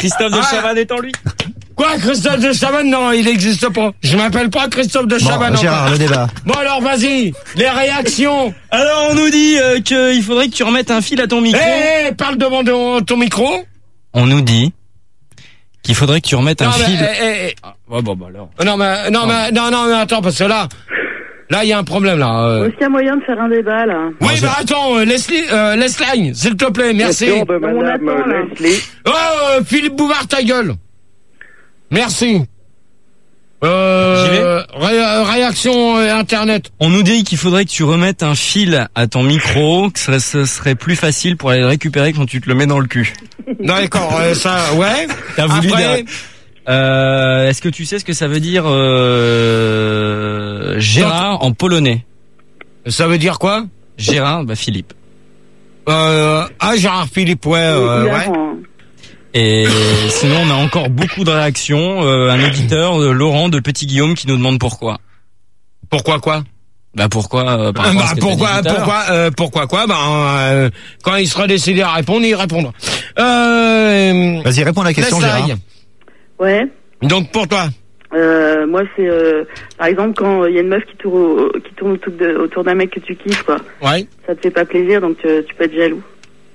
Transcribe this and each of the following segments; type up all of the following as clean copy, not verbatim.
Christophe de Chavannes est en lui. Quoi, Christophe de Chavannes? Non, il n'existe pas. Je m'appelle pas Christophe de Chavannes. Bon, Gérard, le débat. Bon alors, vas-y, les réactions. Alors, on nous dit qu'il faudrait que tu remettes un fil à ton micro. Parle devant ton micro. On nous dit qu'il faudrait que tu remettes un fil. Bon, alors. Non, mais attends, parce que là, il y a un problème, là. Est-ce qu'il y a moyen de faire un débat, là? Oui, attends, Leslie, s'il te plaît, merci. Question de madame Leslie. Oh, Philippe Bouvard, ta gueule. Merci. Réaction internet. On nous dit qu'il faudrait que tu remettes un fil à ton micro, que ce serait plus facile pour aller le récupérer quand tu te le mets dans le cul. D'accord, ça, ouais. T'as voulu Après, dire... est-ce que tu sais ce que ça veut dire Gérard en polonais? Ça veut dire quoi? Gérard, Philippe. Gérard Philippe, ouais. Et sinon, on a encore beaucoup de réactions. Un auditeur, Laurent de Petit Guillaume, qui nous demande pourquoi. Pourquoi quoi? Pourquoi quoi? Quand il sera décidé à répondre, il répondra. Vas-y, réponds à la question, Gérard. Ouais. Donc pour toi. Moi c'est par exemple quand il y a une meuf qui tourne autour d'un mec que tu kiffes, quoi. Ouais. Ça te fait pas plaisir, donc tu peux être jaloux.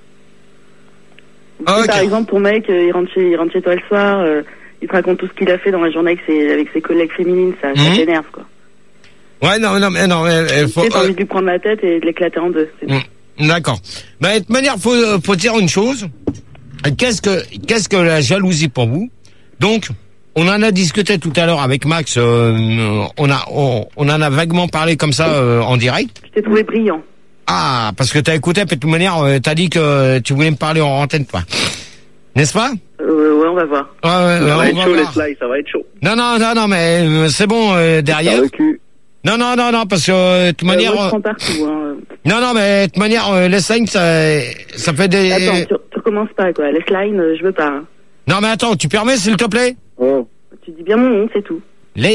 Okay. Par exemple, ton mec, il rentre chez toi le soir, il te raconte tout ce qu'il a fait dans la journée avec ses collègues féminines, ça t'énerve, quoi. Ouais, non, faut... T'as envie de lui prendre la tête et de l'éclater en deux. D'accord. De toute manière, faut dire une chose. Qu'est-ce que la jalousie pour vous? Donc, on en a discuté tout à l'heure avec Max, on en a vaguement parlé comme ça, en direct. Je t'ai trouvé brillant. Ah, parce que t'as écouté, de toute manière, t'as dit que tu voulais me parler en antenne, toi. N'est-ce pas? Ouais, on va voir. Ouais, ça va être chaud, les slides, ça va être chaud. Non, mais c'est bon, derrière. Non, parce que, de toute manière... Moi, je prends partout, hein. Non, mais, de toute manière, les slides, ça fait des... Attends, tu recommences pas, quoi. Les slides, je veux pas, hein. Non, mais attends, tu permets, s'il te plaît? Oh. Tu dis bien mon nom, c'est tout.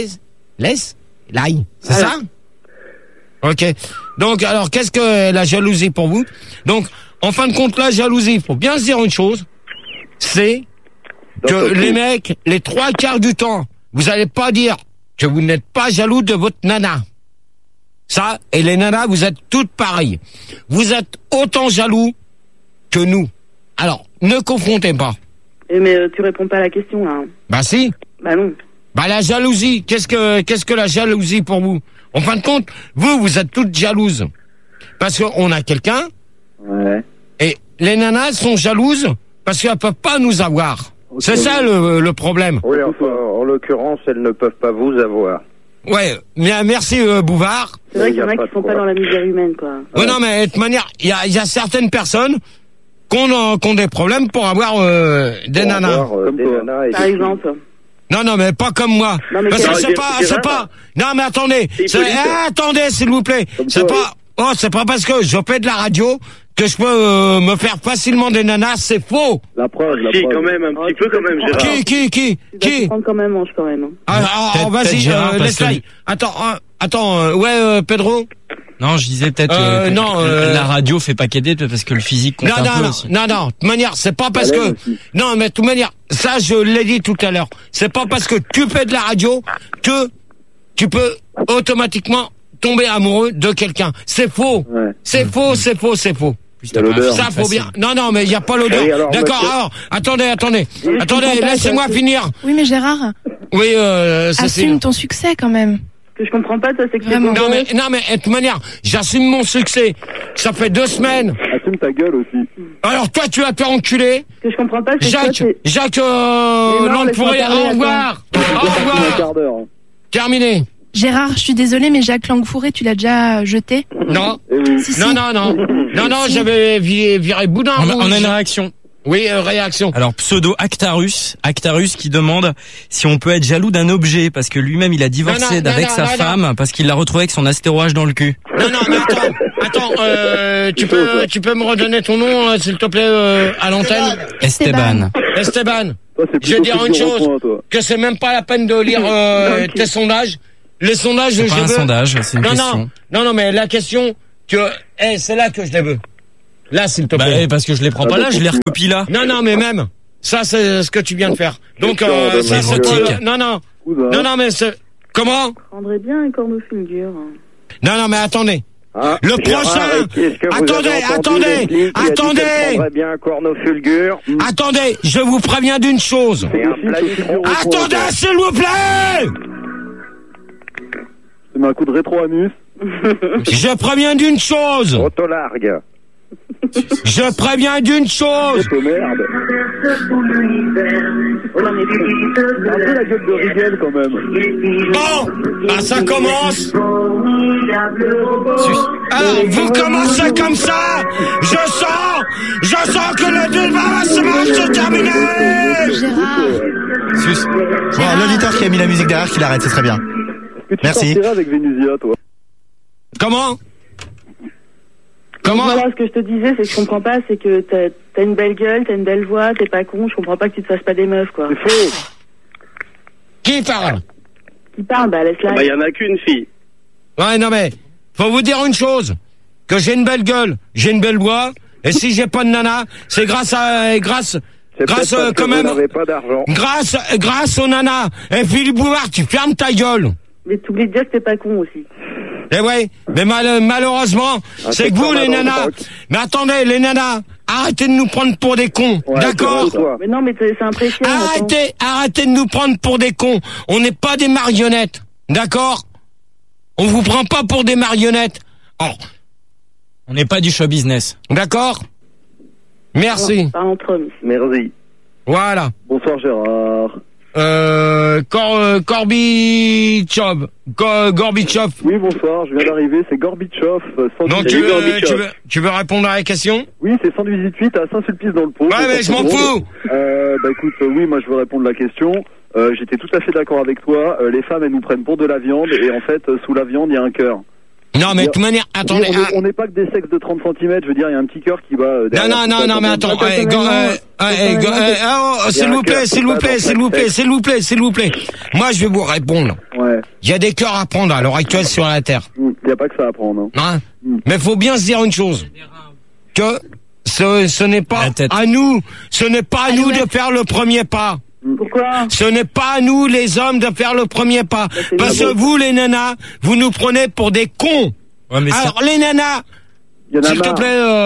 Line, c'est ça? Ok. Donc, alors, qu'est-ce que la jalousie pour vous? Donc, en fin de compte, la jalousie, faut bien se dire une chose, c'est que les mecs, les 3/4 du temps, vous allez pas dire que vous n'êtes pas jaloux de votre nana. Ça, et les nanas, vous êtes toutes pareilles. Vous êtes autant jaloux que nous. Alors, ne confrontez pas. Mais tu réponds pas à la question, là. Bah si. Bah non. Bah la jalousie, qu'est-ce que la jalousie pour vous? En fin de compte, vous êtes toutes jalouses. Parce qu'on a quelqu'un. Ouais. Et les nanas sont jalouses parce qu'elles peuvent pas nous avoir. Okay. C'est ça le problème. Oui, enfin, en l'occurrence, elles ne peuvent pas vous avoir. Ouais, merci Bouvard. C'est vrai qu'il y en a qui sont pas dans la misère humaine, quoi. Ouais, non, mais de toute manière, il y a certaines personnes qui ont des problèmes pour avoir des nanas. Par exemple. Non, mais pas comme moi. Non, mais parce que c'est pas. Non, mais attendez. Attendez, s'il vous plaît. C'est pas parce que je fais de la radio que je peux me faire facilement des nanas. C'est faux. La preuve. Quand même, un petit peu quand même, Gérard. Qui? Tu vas te prendre comme un manche, quand même. Vas-y, laisse-la. Attends, Pedro. Non, je disais peut-être la radio fait pas qu'aider parce que le physique compte un peu aussi. Non, de toute manière, c'est pas parce que... Non, mais de toute manière, ça je l'ai dit tout à l'heure, c'est pas parce que tu fais de la radio que tu peux automatiquement tomber amoureux de quelqu'un. C'est faux. Ouais. C'est faux. Ça faut bien. Non, mais il y a pas l'odeur. D'accord, alors, attendez, laissez-moi finir. Oui, mais Gérard. Oui, assume ton succès quand même. Ce que je comprends pas, toi, c'est que vraiment. Non, mais de toute manière, j'assume mon succès. Ça fait 2 semaines. Assume ta gueule aussi. Alors toi, tu vas te faire enculer. Ce que je comprends pas, c'est Jacques Languefouré, au revoir. Terminé. Gérard, je suis désolée, mais Jacques Languefouré, tu l'as déjà jeté? Non. Si. Non, j'avais viré boudin. On a une réaction. Oui, réaction. Alors, pseudo Actarus qui demande si on peut être jaloux d'un objet, parce que lui-même il a divorcé avec sa femme, parce qu'il l'a retrouvé avec son astéroïde dans le cul. Non, mais attends, tu peux me redonner ton nom, s'il te plaît, à l'antenne? Esteban. Je vais dire une chose, que c'est même pas la peine de lire tes sondages. Les sondages, c'est pas un sondage, c'est une question. Non, mais la question, c'est là que je les veux. Là, s'il te plaît. Parce que je les prends pas là, je les recopie là. Non, mais même. Ça, c'est ce que tu viens de faire. Donc, ça, c'est non, mais comment? Je prendrais bien un cornofulgure. Non, mais attendez. Ah, Le prochain. Attendez. Bien un cornofulgure. Attendez, je vous préviens d'une chose. Et un plat Attendez, s'il vous plaît. C'est un coup de rétro-anus. Je préviens d'une chose. Autolargue. Je préviens d'une chose. Oh merde. Oh non, mais C'est un peu la gueule de Rigel quand même. Bon, ça commence. Alors, vous commencez comme ça. Je sens que le débat se terminer. Gérard. Sus. Bon, l'auditeur qui a mis la musique derrière, qu'il arrête, c'est très bien. Est-ce que tu Merci. sortiras avec Vénusia, toi? Comment? Voilà, ce que je te disais, c'est que je comprends pas, c'est que t'as une belle gueule, t'as une belle voix, t'es pas con, je comprends pas que tu te fasses pas des meufs, quoi. C'est faux. Qui parle? Qui parle, bah laisse-la. Il y en a qu'une fille. Ouais, non mais, faut vous dire une chose, que j'ai une belle gueule, j'ai une belle voix, et si j'ai pas de nana, c'est grâce quand même, vous n'avez pas d'argent. grâce aux nanas. Et Philippe Bouvard, tu fermes ta gueule. Mais t'oublies de dire que t'es pas con aussi. Eh ouais, mais malheureusement, c'est que vous les nanas, mais attendez, les nanas, arrêtez de nous prendre pour des cons, Ouais, d'accord? Mais non, mais c'est impressionnant. Arrêtez de nous prendre pour des cons. On n'est pas des marionnettes, d'accord? On vous prend pas pour des marionnettes. Oh, On n'est pas du show business. d'accord? Merci. Pas entre hommes. Merci. Voilà. Bonsoir Gérard. Gorbichov. Oui, bonsoir, je viens d'arriver, c'est Gorbichov. Donc tu veux répondre à la question? Oui, c'est 118 à Saint-Sulpice dans le Pau. Ouais, mais je m'en fous. Bah écoute, oui, moi je veux répondre à la question. J'étais tout à fait d'accord avec toi. Les femmes, elles nous prennent pour de la viande et en fait, sous la viande, il y a un cœur. Non, mais de toute manière, attendez. On n'est pas que des sexes de 30 cm, je veux dire, il y a un petit cœur qui va... Non, mais attends. S'il vous plaît. Moi, je vais vous répondre. Ouais. Il y a des cœurs à prendre à l'heure actuelle sur la Terre. Il n'y a pas que ça à prendre. Hein? Mais faut bien se dire une chose. Que ce n'est pas à nous, de faire le premier pas. Pourquoi? Ce n'est pas à nous, les hommes, de faire le premier pas. Parce que vous, les nanas, vous nous prenez pour des cons. Ouais, mais alors, les nanas, s'il te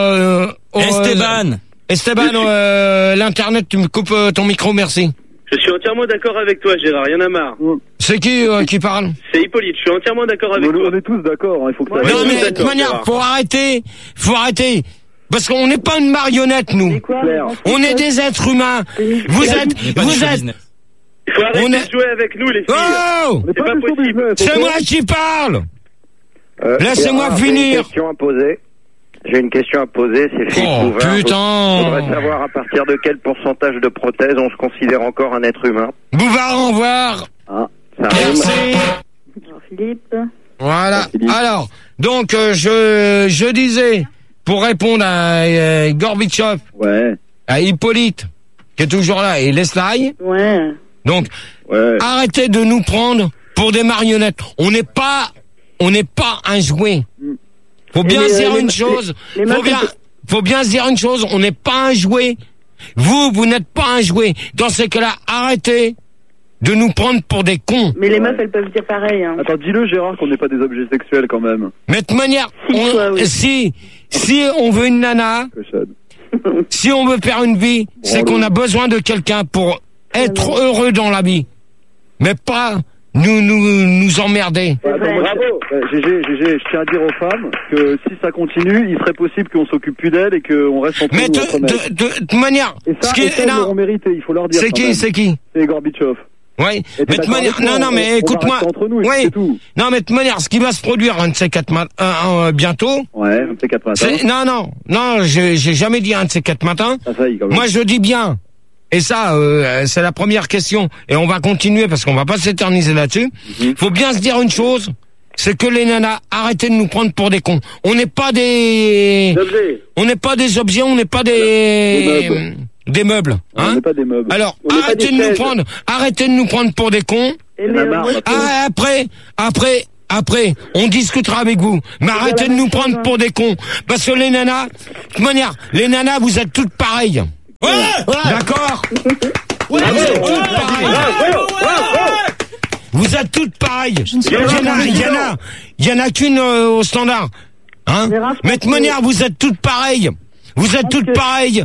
plaît, Esteban, l'internet, tu me coupes ton micro, merci. Je suis entièrement d'accord avec toi, Gérard, y'en a marre. C'est qui parle? C'est Hippolyte, je suis entièrement d'accord avec toi. On est tous d'accord, il faut que ça... Non, mais de toute manière, faut arrêter. Parce qu'on n'est pas une marionnette, nous. On est des êtres humains. Vous êtes. Il faut arrêter de jouer avec nous, les filles. Oh! C'est pas possible. C'est moi qui parle. Laissez-moi finir. J'ai une question à poser, c'est Philippe Bouvard. Putain! Je voudrais savoir à partir de quel pourcentage de prothèses on se considère encore un être humain. Bouvard, au revoir. Ah, ça arrive. Merci. Alors, Philippe. Voilà. Alors, donc, je disais, pour répondre à Gorbichov, ouais, à Hippolyte, qui est toujours là, et Leslay. Ouais. Donc, arrêtez de nous prendre pour des marionnettes. On n'est pas un jouet. Faut bien se dire une chose. Faut bien se dire une chose. On n'est pas un jouet. Vous n'êtes pas un jouet. Dans ces cas-là, arrêtez de nous prendre pour des cons. Mais les meufs, elles peuvent dire pareil. Hein. Attends, dis-le, Gérard, qu'on n'est pas des objets sexuels quand même. Mais de toute manière, si on veut une nana, si on veut faire une vie, c'est qu'on a besoin de quelqu'un pour être heureux dans la vie. Mais pas nous emmerder. Bravo. GG, je tiens à dire aux femmes que si ça continue, il serait possible qu'on s'occupe plus d'elles et qu'on reste entre nous. Mais de toute manière, et ça, ils l'ont mérité, il faut leur dire. C'est qui? C'est Gorbichov. Oui, mais de toute manière, non, mais écoute-moi. Oui, non, mais de toute manière, ce qui va se produire un de ces quatre bientôt. Ouais, un de ces quatre matins. Non, j'ai jamais dit un de ces quatre matins. Moi, je dis bien. Et ça, c'est la première question. Et on va continuer parce qu'on va pas s'éterniser là-dessus. Faut bien se dire une chose. C'est que les nanas, arrêtez de nous prendre pour des cons. On n'est pas des objets. On n'est pas des objets, on n'est pas des meubles, hein? On n'est pas des meubles. Alors, arrêtez de nous prendre pour des cons. Après, on discutera avec vous. Mais arrêtez de nous prendre pour des cons. Parce que les nanas, de toute manière, les nanas, vous êtes toutes pareilles. Ouais, d'accord. Vous êtes toutes pareilles. Il y en a qu'une au standard. Hein? Maître Monnière, vous êtes toutes pareilles. Vous êtes toutes pareilles.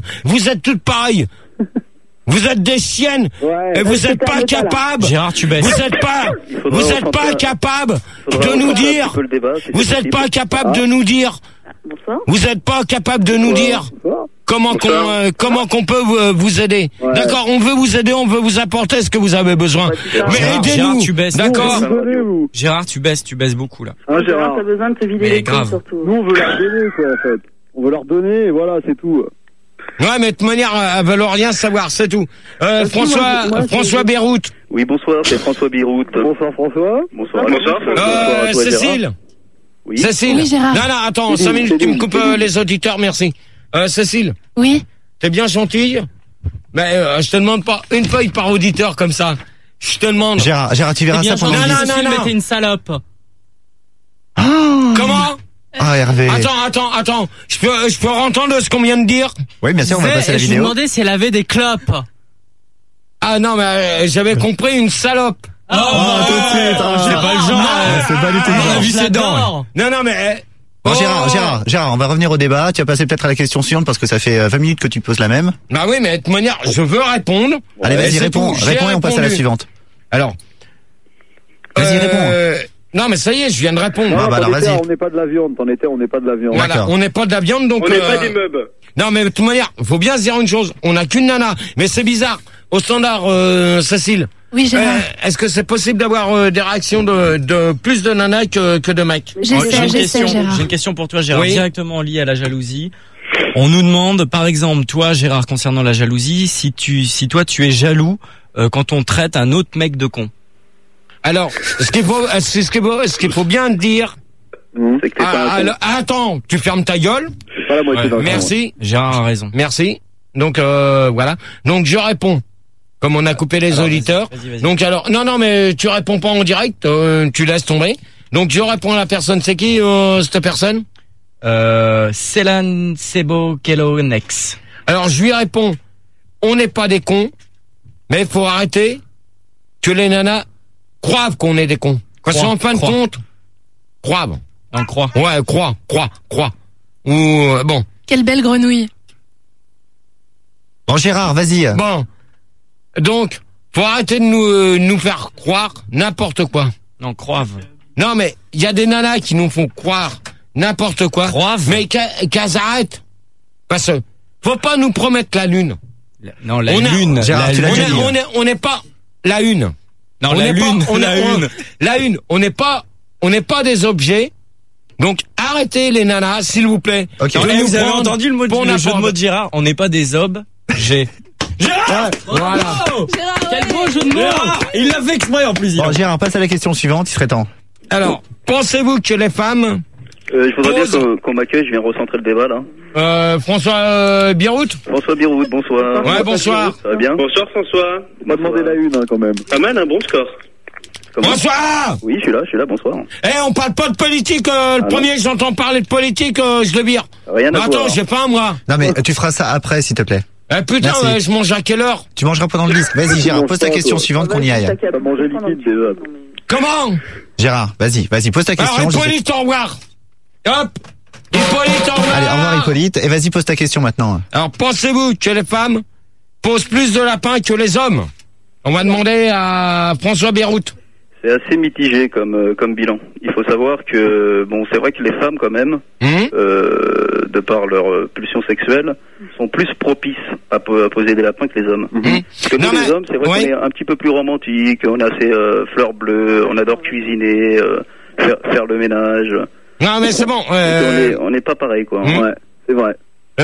Vous êtes des chiennes et vous n'êtes pas capables. Gérard, tu baisses. Vous n'êtes pas capable de nous dire. Vous n'êtes pas capable de nous dire. Vous n'êtes pas capable de nous dire comment qu'on peut vous aider. D'accord, on veut vous aider, on veut vous apporter ce que vous avez besoin. Mais aidez-nous. Gérard, tu baisses. D'accord. Gérard, tu baisses beaucoup là. Gérard, t'as besoin de te vider les couilles surtout. Nous, on veut leur donner, quoi, en fait. On veut leur donner, et voilà, c'est tout. Ouais, mais de toute manière, elles veulent rien savoir, c'est tout. François Beyrouth. Oui, bonsoir, c'est François Beyrouth. Bonsoir, François. Bonsoir. Cécile. Oui. Cécile. Oui, Gérard. Non, attends, 5 minutes, tu me coupes les auditeurs, merci. Cécile. Oui. T'es bien gentille? Mais je te demande pas une feuille par auditeur comme ça. Je te demande. Gérard, tu verras ça pendant le disque. Non, mais t'es une salope. Comment? Ah, Hervé. Attends. Je peux entendre ce qu'on vient de dire? Oui, bien sûr, on va passer à la Je lui vidéo. demandais si elle avait des clopes. Ah non, mais j'avais compris une salope. Oh, tout de suite. C'est pas le genre. C'est pas du tout le On a genre. vu ses dents. Non, mais... Bon, Gérard, on va revenir au débat. Tu vas passer peut-être à la question suivante parce que ça fait 20 minutes que tu poses la même. Bah oui, mais de toute manière, je veux répondre. Allez, vas-y, réponds et on passe à la suivante. Alors. Vas-y, réponds. Non, mais ça y est, je viens de répondre. Ah, bah alors, vas-y. On n'est pas de la viande, on n'est pas de la viande. Voilà, on n'est pas de la viande, donc... On n'est pas des meubles. Non, mais de toute manière, faut bien se dire une chose. On n'a qu'une nana. Mais c'est bizarre. Au standard, Cécile. Oui, Gérard. Est-ce que c'est possible d'avoir des réactions de plus de nanas que de mecs? J'essaie, Gérard. J'ai une question pour toi, Gérard, Oui. directement liée à la jalousie. On nous demande, par exemple, toi, Gérard, concernant la jalousie, si toi tu es jaloux quand on traite un autre mec de con. Alors, ce qu'il faut bien dire. C'est que t'es pas un con. Attends, tu fermes ta gueule. C'est pas la moitié d'un con. Merci. Gérard a raison. Merci. Donc voilà. Donc je réponds. Comme on a coupé les auditeurs. Vas-y. Donc alors non mais tu réponds pas en direct, tu laisses tomber. Donc je réponds à la personne. C'est qui cette personne? Célan Sebo Kelo Nex. Alors je lui réponds. On n'est pas des cons, mais il faut arrêter que les nanas croient qu'on est des cons. Parce qu'en fin de compte, croient. On croit. Ouais, croient. Ou bon. Quelle belle grenouille. Bon, Gérard, vas-y. Bon. Donc, faut arrêter de nous faire croire n'importe quoi. Non, croivent. Non, mais il y a des nanas qui nous font croire n'importe quoi. Croivent. Mais qu'elles arrêtent. Parce que faut pas nous promettre la lune. Non, la lune. Gérard, tu l'as déjà dit. On n'est pas la une. Non, On la n'est pas- lune. on La est- on- une. La une. On n'est pas des objets. Donc arrêtez les nanas, s'il vous plaît. Ok. Non, De là, nous vous avez prendre entendu le pour jeu de n'importe- mots de Gérard? On n'est pas des objets. Gérard! Voilà. Quel beau jeu de mots! Il l'a fait exprès en plus. Bon, Gérard, passe à la question suivante, il serait temps. Alors, pensez-vous que les femmes... Je voudrais Pause. bien qu'on m'accueille, je viens recentrer le débat là. François Beyrouth. François Beyrouth, bonsoir. Ouais, bonsoir. Ça va bien? Bonsoir François. On m'a demandé la une quand même. Pas mal, un bon score. Comment? Bonsoir. Oui, je suis là, bonsoir. On parle pas de politique. Le premier que j'entends parler de politique, je le vire. Rien à Attends, voir. j'ai pas moi. Non, mais tu feras ça après, s'il te plaît. Putain, Merci. je mange à quelle heure? Tu mangeras pendant le disque. Vas-y, Gérard, pose ta question suivante qu'on y aille. T'as mangé liquide déjà. Comment? Gérard, vas-y, pose ta question. Alors, je sais- Hippolyte, au revoir. Hop. Hippolyte, au revoir. Allez, au revoir Hippolyte. Et vas-y, pose ta question maintenant. Alors, pensez-vous que les femmes posent plus de lapins que les hommes? On va demander à François Beyrouth. C'est assez mitigé comme bilan. Il faut savoir que, bon, c'est vrai que les femmes quand même, de par leur pulsion sexuelle, sont plus propices à poser des lapins que les hommes. Parce que nous, Non, les mais- hommes, c'est vrai ouais. qu'on est un petit peu plus romantiques, on a ces fleurs bleues, on adore cuisiner, faire le ménage. Non, mais c'est bon. On n'est pas pareil, quoi. Mhm. Ouais, c'est vrai.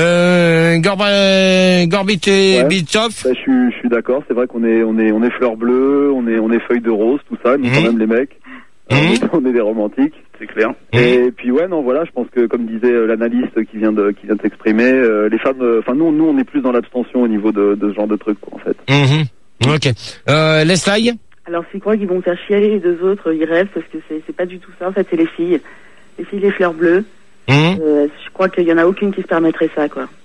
Gorbit et Ouais. Bitov. Bah, je suis d'accord, c'est vrai qu'on est fleurs bleues, on est feuilles de rose, tout ça, mais quand même les mecs, on est des romantiques, c'est clair. Et puis ouais, non, voilà, je pense que comme disait l'analyste qui vient de s'exprimer, les femmes, enfin nous on est plus dans l'abstention au niveau de ce genre de trucs, quoi, en fait. Ok. Leslie. Alors s'ils croient qu'ils vont faire chialer les deux autres, ils rêvent parce que c'est pas du tout ça. En fait, c'est les filles, les fleurs bleues. Je crois qu'il y en a aucune qui se permettrait ça, quoi.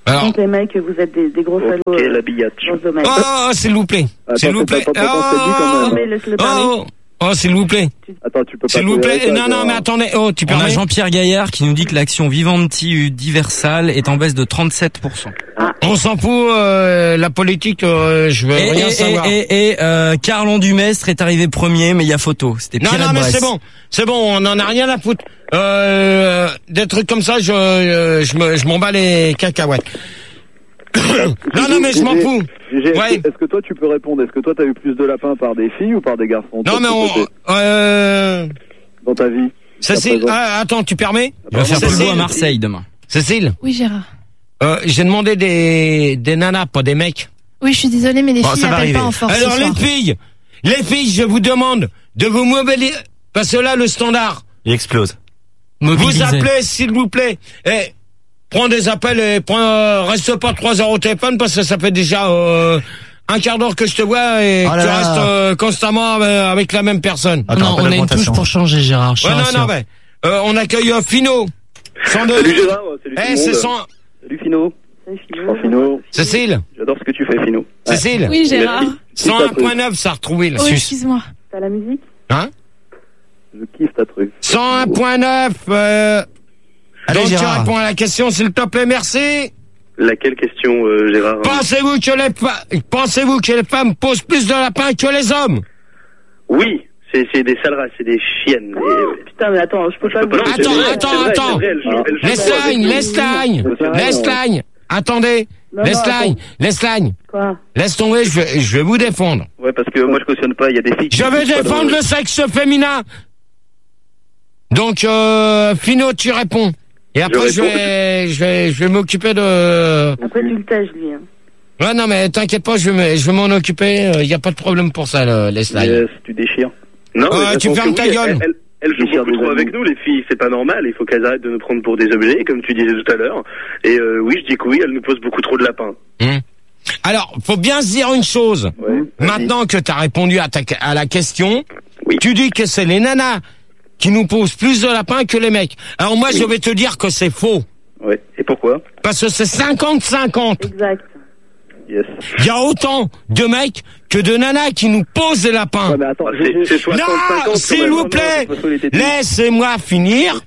Alors. Donc les mecs, vous êtes des gros salauds l'habillage. dans ce domaine. Oh, s'il vous plaît. S'il vous plaît. Non, mais laisse-le parler. Oh, s'il vous plaît. Attends, tu peux pas. S'il vous plaît. Non, mais attendez. Oh, tu On a permets? Jean-Pierre Gaillard qui nous dit que l'action Vivendi Universal est en baisse de 37%. On s'en fout, la politique, je veux rien savoir. Et Carlon Dumestre est arrivé premier, mais il y a photo. C'était Pierre Non, mais c'est bon, on en a rien à foutre. Des trucs comme ça, je m'en bats les cacahuètes. non, mais je m'en fous. Ouais. Est-ce que toi tu peux répondre? Est-ce que toi t'as eu plus de lapins par des filles ou par des garçons? Non, mais dans ta vie. Cécile, attends, tu permets? Il va faire Paul à Marseille demain. Cécile? Oui, Gérard. J'ai demandé des nanas, pas des mecs. Oui, je suis désolée, mais les filles n'appellent pas en force. Alors ce soir. les filles, je vous demande de vous mobiliser, parce que là, le standard. Il explose. Vous appelez, s'il vous plaît. Et prends des appels et reste pas 3 heures au téléphone parce que ça fait déjà un quart d'heure que je te vois et tu restes constamment avec la même personne. Non, on a une touche pour changer, Gérard. Non, mais on accueille Fino. Salut Gérard, salut c'est Salut Fino. Salut Fino. Cécile. J'adore ce que tu fais, Fino. Cécile. Oui, Gérard. 101.9, ça a retrouvé le Oui, excuse-moi. T'as la musique? Hein? Je kiffe ta truc. 101.9, Allez, donc Gérard. tu réponds à la question, s'il te plaît, merci. Laquelle question, Gérard? Pensez-vous que les femmes posent plus de lapins que les hommes? Oui, c'est des sales races, c'est des chiennes. Putain, mais attends, je peux pas... Attends. Laisse-lagne. Attendez. Laisse-lagne. Quoi? Laisse tomber, je vais vous défendre. Ouais, parce que moi je cautionne pas, il y a des filles... Je vais défendre le sexe féminin. Donc, Fino, tu réponds. Et après, je vais m'occuper de... Après, tu le tèches, lui. Hein. Ouais, non, mais t'inquiète pas, je vais m'en occuper. Il y a pas de problème pour ça, laisse-lagne. Yes, tu déchires. Non, mais tu fermes ta gueule. Elles jouent beaucoup trop avec nous, les filles, c'est pas normal, il faut qu'elles arrêtent de nous prendre pour des objets, comme tu disais tout à l'heure. Et oui, je dis que oui, elles nous posent beaucoup trop de lapins. Alors, faut bien se dire une chose. Ouais, maintenant que t'as répondu à la question, oui. Tu dis que c'est les nanas qui nous posent plus de lapins que les mecs. Alors moi, je vais te dire que c'est faux. Ouais, et pourquoi? Parce que c'est 50-50. Exact. Yes. Il y a autant de mecs que de nanas qui nous posent des lapins. Ouais, mais attends, C'est 60-50. Non, s'il vous plaît, laissez-moi finir.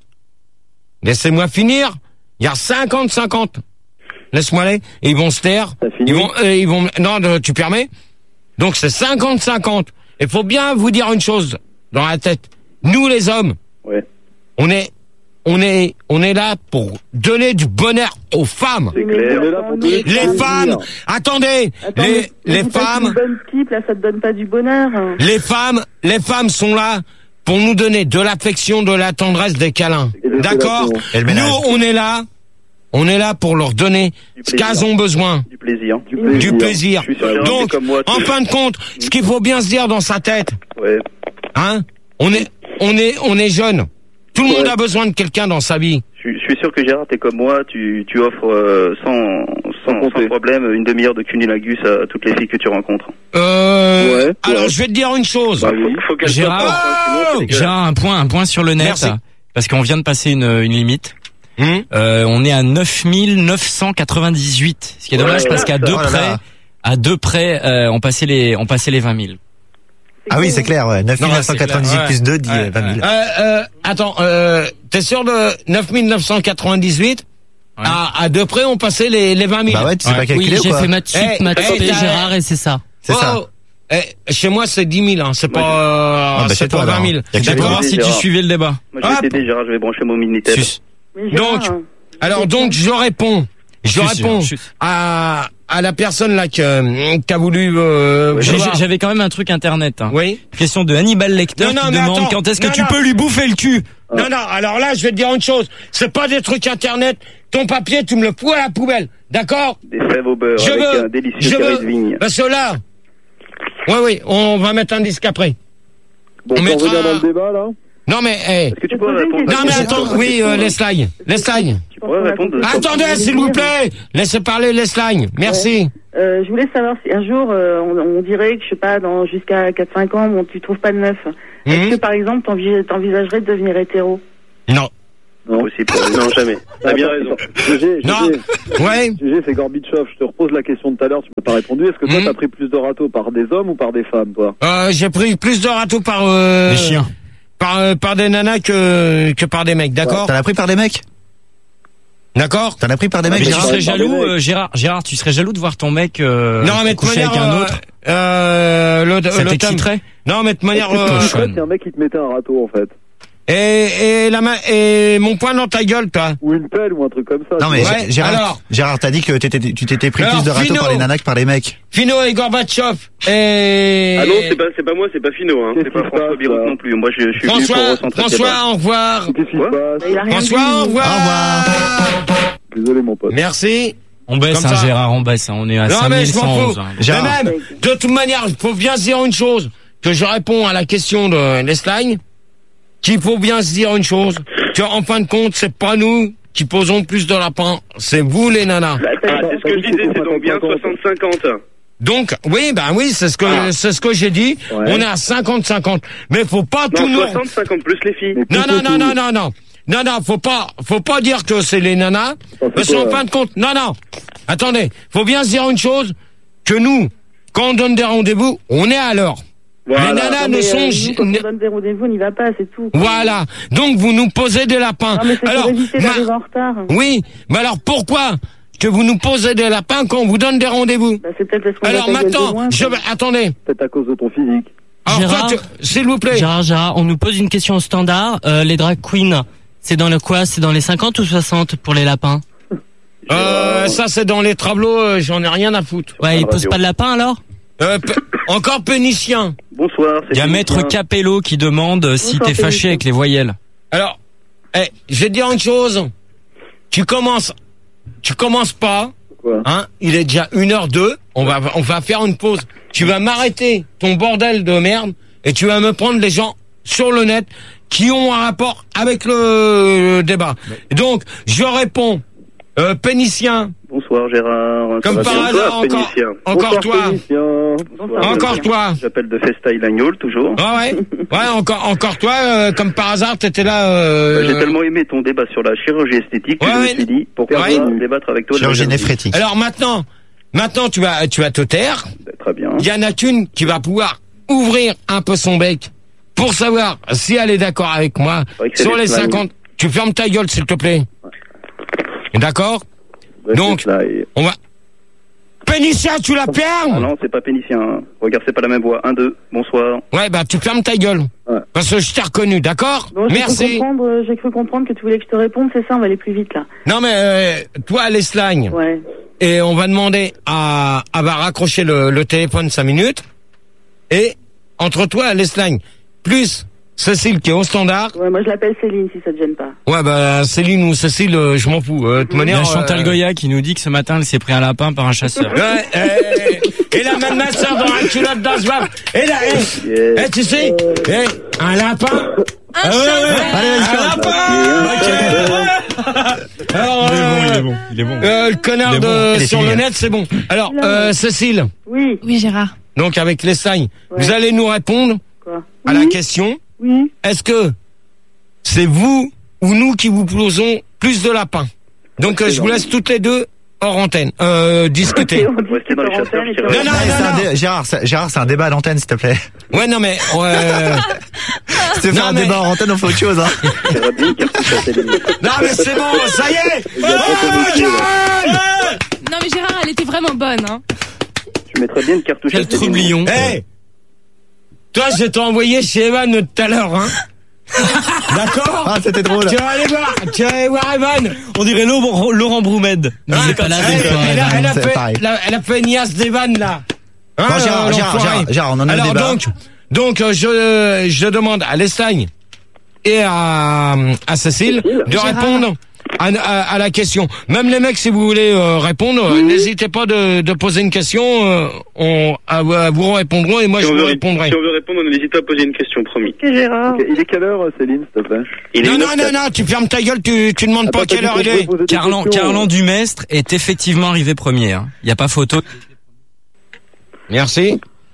Il y a 50-50. Laisse-moi aller. Ils vont se taire. T'as fini? Ils vont. Non, tu permets? Donc c'est 50-50. Il faut bien vous dire une chose dans la tête. Nous les hommes, ouais. on est là pour donner du bonheur aux femmes. C'est clair. Les femmes, attendez, les femmes, une bonne pipe, là, ça te donne pas du bonheur. Hein. les femmes sont là pour nous donner de l'affection, de la tendresse, des câlins. D'accord? Nous, on est là pour leur donner ce qu'elles ont besoin. Du plaisir. Du plaisir. Je suis sûr, Donc, comme moi, en fin de compte, ce qu'il faut bien se dire dans sa tête, Ouais. hein, on est jeune. Tout le monde a besoin de quelqu'un dans sa vie. Je suis sûr que Gérard, t'es comme moi, tu offres sans problème une demi-heure de cunilingus à toutes les filles que tu rencontres. Alors, je vais te dire une chose. Bah, faut qu'elles soient Gérard, propres, sinon, c'est Gérard, un point sur le net. Merci. Parce qu'on vient de passer une limite. On est à 9998. Ce qui est dommage parce qu'à deux près, on passait les 20 000. Ah oui, c'est clair, ouais. 9998 ouais. plus 2 dit 20 000. Attends, t'es sûr de 9998? Ouais. À deux près, on passait les 20 000. Bah ouais, tu sais pas calculer ou j'ai quoi? fait maths sup, maths spé, Gérard, et c'est ça. C'est ça. Chez moi, c'est 10 000, hein. C'est pas, bah, c'est toi, pas 20 000. alors. Y a que D'accord, toi. voir si tu suivais le débat. Moi, je vais t'aider, Gérard, je vais brancher mon Minitel. Mais Gérard, Donc, alors, je réponds à la personne là qui a voulu. J'avais quand même un truc internet. Hein. Oui. Question de Hannibal Lecter qui mais demande attends. quand est-ce que Non, tu non. peux lui bouffer le cul. Non, alors là, je vais te dire une chose. C'est pas des trucs internet. Ton papier, tu me le fous à la poubelle. D'accord? Des fèves au beurre Je avec veux. un délicieux carré de vigne. Parce que là. Oui, on va mettre un disque après. Bon, On on mettra- revient dans le débat, là. Non, mais, Est-ce que tu peux répondre? non, mais attends, oui, Leslagne. Tu pourrais répondre de... Attendez, s'il vous plaît. Laissez parler Leslagne. Merci. je voulais savoir si un jour, on dirait que, je sais pas, jusqu'à 4-5 ans, bon, tu trouves pas de meuf. Est-ce que, par exemple, t'envisagerais de devenir hétéro? Non. Non. Possible. Non, jamais. T'as bien raison. GG, c'est Gorbatchev. Je te repose la question de tout à l'heure, tu m'as pas répondu. Est-ce que toi, t'as pris plus de râteaux par des hommes ou par des femmes, toi? J'ai pris plus de râteaux par des chiens. Par des nanas que par des mecs, d'accord? T'en as pris par des mecs? D'accord? T'en as pris par des mecs? Mais tu serais jaloux, Gérard, tu serais jaloux de voir ton mec non, mais coucher avec un autre? Ça t'exciterait? Non, mais de manière... c'est un mec qui te mettait un râteau, en fait. Et mon poing dans ta gueule, toi. Ou une pelle ou un truc comme ça. Non mais Gérard, t'as dit que tu t'étais pris plus de râteaux par les nanas que par les mecs. Fino et Gorbatchev et... Ah non, c'est pas moi, c'est pas Fino, hein. C'est pas François Biroc non plus. Moi, je suis venu pour recentrer. François, au revoir. François, au revoir. Désolé, mon pote. Merci. On baisse, Gérard, on baisse. On est à 5111. Mais même, de toute manière, il faut bien se dire une chose. Que je réponds à la question de Lesline. Qu'il faut bien se dire une chose, qu'en fin de compte, c'est pas nous qui posons plus de lapins, c'est vous les nanas. C'est ce que je disais, c'est donc bien 60-50. Donc, oui, c'est ce que j'ai dit. Ouais. On est à 50-50. Mais faut pas tout nous... 60-50 plus les filles. Non, faut pas dire que c'est les nanas. Parce qu'en fin de compte, non. Attendez, faut bien se dire une chose, que nous, quand on donne des rendez-vous, on est à l'heure. Voilà. Les nanas ne sont... Quand on donne des rendez-vous, on n'y va pas, c'est tout. Voilà. Donc, vous nous posez des lapins. Non, mais c'est pour éviter d'arriver en retard. Oui. Mais alors, pourquoi que vous nous posez des lapins quand on vous donne des rendez-vous? C'est peut-être parce qu'on alors, maintenant, attendez. Peut-être à cause de ton physique. Alors, Gérard, s'il vous plaît. Gérard, on nous pose une question au standard. Les drag queens, c'est dans le quoi? C'est dans les 50 ou 60 pour les lapins? Ça, c'est dans les tableaux, j'en ai rien à foutre. Ouais, ils posent pas de lapin, alors? Encore pénicien. Bonsoir. Il y a Maître Capello qui demande si t'es fâché avec les voyelles. Alors, je vais te dire une chose. Tu commences pas. Quoi? Hein? Il est déjà 1h02. On va faire une pause. Tu vas m'arrêter ton bordel de merde et tu vas me prendre les gens sur le net qui ont un rapport avec le débat. Donc, je réponds. Pénicien. Bonsoir Gérard. Comme par hasard, encore toi. Encore toi. J'appelle de Festail-Lagnol, toujours. Ouais, encore toi, comme par hasard, t'étais là... J'ai tellement aimé ton débat sur la chirurgie esthétique que je me suis dit, pourquoi débattre avec toi de chirurgie néphrétique. Alors maintenant, tu vas te taire. Très bien. Il y en a qu'une qui va pouvoir ouvrir un peu son bec pour savoir si elle est d'accord avec moi. Sur les 50, tu fermes ta gueule, s'il te plaît. D'accord? Donc, on va... Pénicien, tu la fermes? Ah non, c'est pas pénicien. Regarde, c'est pas la même voix. 1, 2, bonsoir. Ouais, tu fermes ta gueule. Ouais. Parce que je t'ai reconnu, d'accord? Non, merci. J'ai cru comprendre que tu voulais que je te réponde, c'est ça, on va aller plus vite, là. Non, mais toi, Lesline. Ouais. Et on va demander à raccrocher le téléphone 5 minutes. Et, entre toi, Lesline, plus... Cécile qui est au standard. Ouais, moi je l'appelle Céline si ça te gêne pas. Ouais, Céline ou Cécile, je m'en fous. De toute manière, il y a Chantal Goya qui nous dit que ce matin elle s'est pris un lapin par un chasseur. Et la même ma soeur dans un culotte d'Asbab. Et là, tu sais, un lapin. Un lapin. Alors, il est bon. Le connard sur le net, c'est bon. Alors, Cécile. Oui, Gérard. Donc avec les signes, vous allez nous répondre à la question. Oui. Est-ce que c'est vous ou nous qui vous posons plus de lapins? Donc je vous laisse toutes les deux hors antenne discuter. Restez dans les chasseurs. Non. Gérard, c'est un débat à l'antenne, s'il te plaît. Ouais, non mais si tu veux faire un débat en antenne, on fait autre chose. Hein. Non mais c'est bon, ça y est. Non mais Gérard, elle était vraiment bonne, hein. Tu mettrais bien une cartouche. Quel trublion. Toi, je t'ai envoyé chez Evan tout à l'heure, hein. D'accord? Ah, c'était drôle. Tu vas aller voir Evan. On dirait Laurent Broumed. Elle a fait une niasse d'Evan, là. Hein, Gérard, on en a un débat. Donc, je demande à Lestagne et à Cécile de répondre à la question. Même les mecs, si vous voulez répondre, n'hésitez pas de poser une question. Vous répondront et moi je vous répondrai. Si on veut répondre, on n'hésite pas à poser une question, promis. Ok, Gérard. Okay, il est quelle heure, Céline, s'il te plaît? Non, tu fermes ta gueule, tu demandes pas quelle heure il est. Carlan Dumestre est effectivement arrivé premier. Il n'y a pas photo. Merci.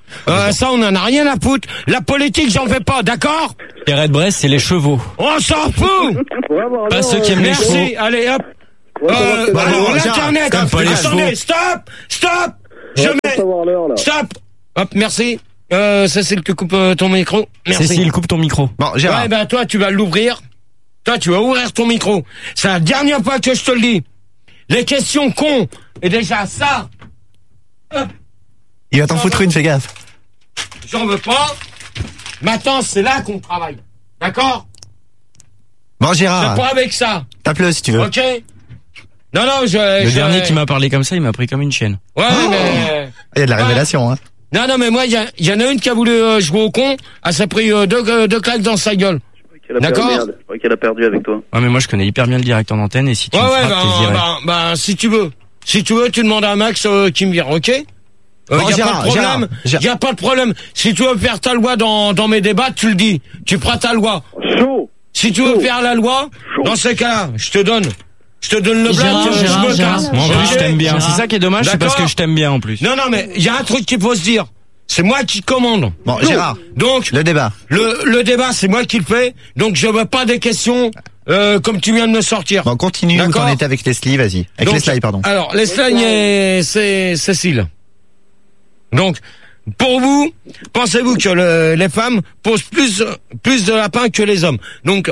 Ça, on en a rien à foutre. La politique, j'en fais pas, d'accord? Pierre de Brest, c'est les chevaux. On s'en fout! Pas ceux qui aiment les chevaux. Merci, allez, hop. Alors, l'internet, attendez, stop! Je mets, stop! Hop, merci. Cécile, tu coupes ton micro. Merci. Cécile, coupe ton micro. Bon, Gérard. Ouais, ben, toi, tu vas l'ouvrir. Toi, tu vas ouvrir ton micro. C'est la dernière fois que je te le dis. Les questions cons. Et déjà, ça. Hop. Il va t'en foutre une, fais gaffe. J'en veux pas. Maintenant, c'est là qu'on travaille. D'accord? Bon, Gérard. C'est pas avec ça. Tape-le si tu veux. Ok? Non, Le dernier qui m'a parlé comme ça, il m'a pris comme une chienne. Ouais, mais... Il y a de la révélation, hein. Non, mais moi, il y en a une qui a voulu jouer au con. Elle s'est pris deux claques dans sa gueule. D'accord? Je crois qu'elle a perdu avec toi. Ouais, mais moi, je connais hyper bien le directeur d'antenne, et si tu me frappes, t'es viré. Si tu veux. Si tu veux, tu demandes à Max qui me vire, ok? Bon, y a pas de problème. Y a pas de problème. Si tu veux faire ta loi dans mes débats, tu le dis. Tu prends ta loi. Chaud. Si tu veux faire la loi, dans ces cas-là, je te donne le blague, je me casse. Moi, en plus, je t'aime bien. C'est ça qui est dommage, c'est parce que je t'aime bien, en plus. Non, mais il y a un truc qu'il faut se dire. C'est moi qui commande. Bon, Gérard. Donc, le débat. Le débat, c'est moi qui le fais. Donc, je veux pas des questions, comme tu viens de me sortir. Bon, continue où t'en étais avec Leslie, vas-y. Avec Leslie, pardon. Alors, Leslie, c'est Cécile. Donc, pour vous, pensez-vous que les femmes posent plus de lapins que les hommes? Donc,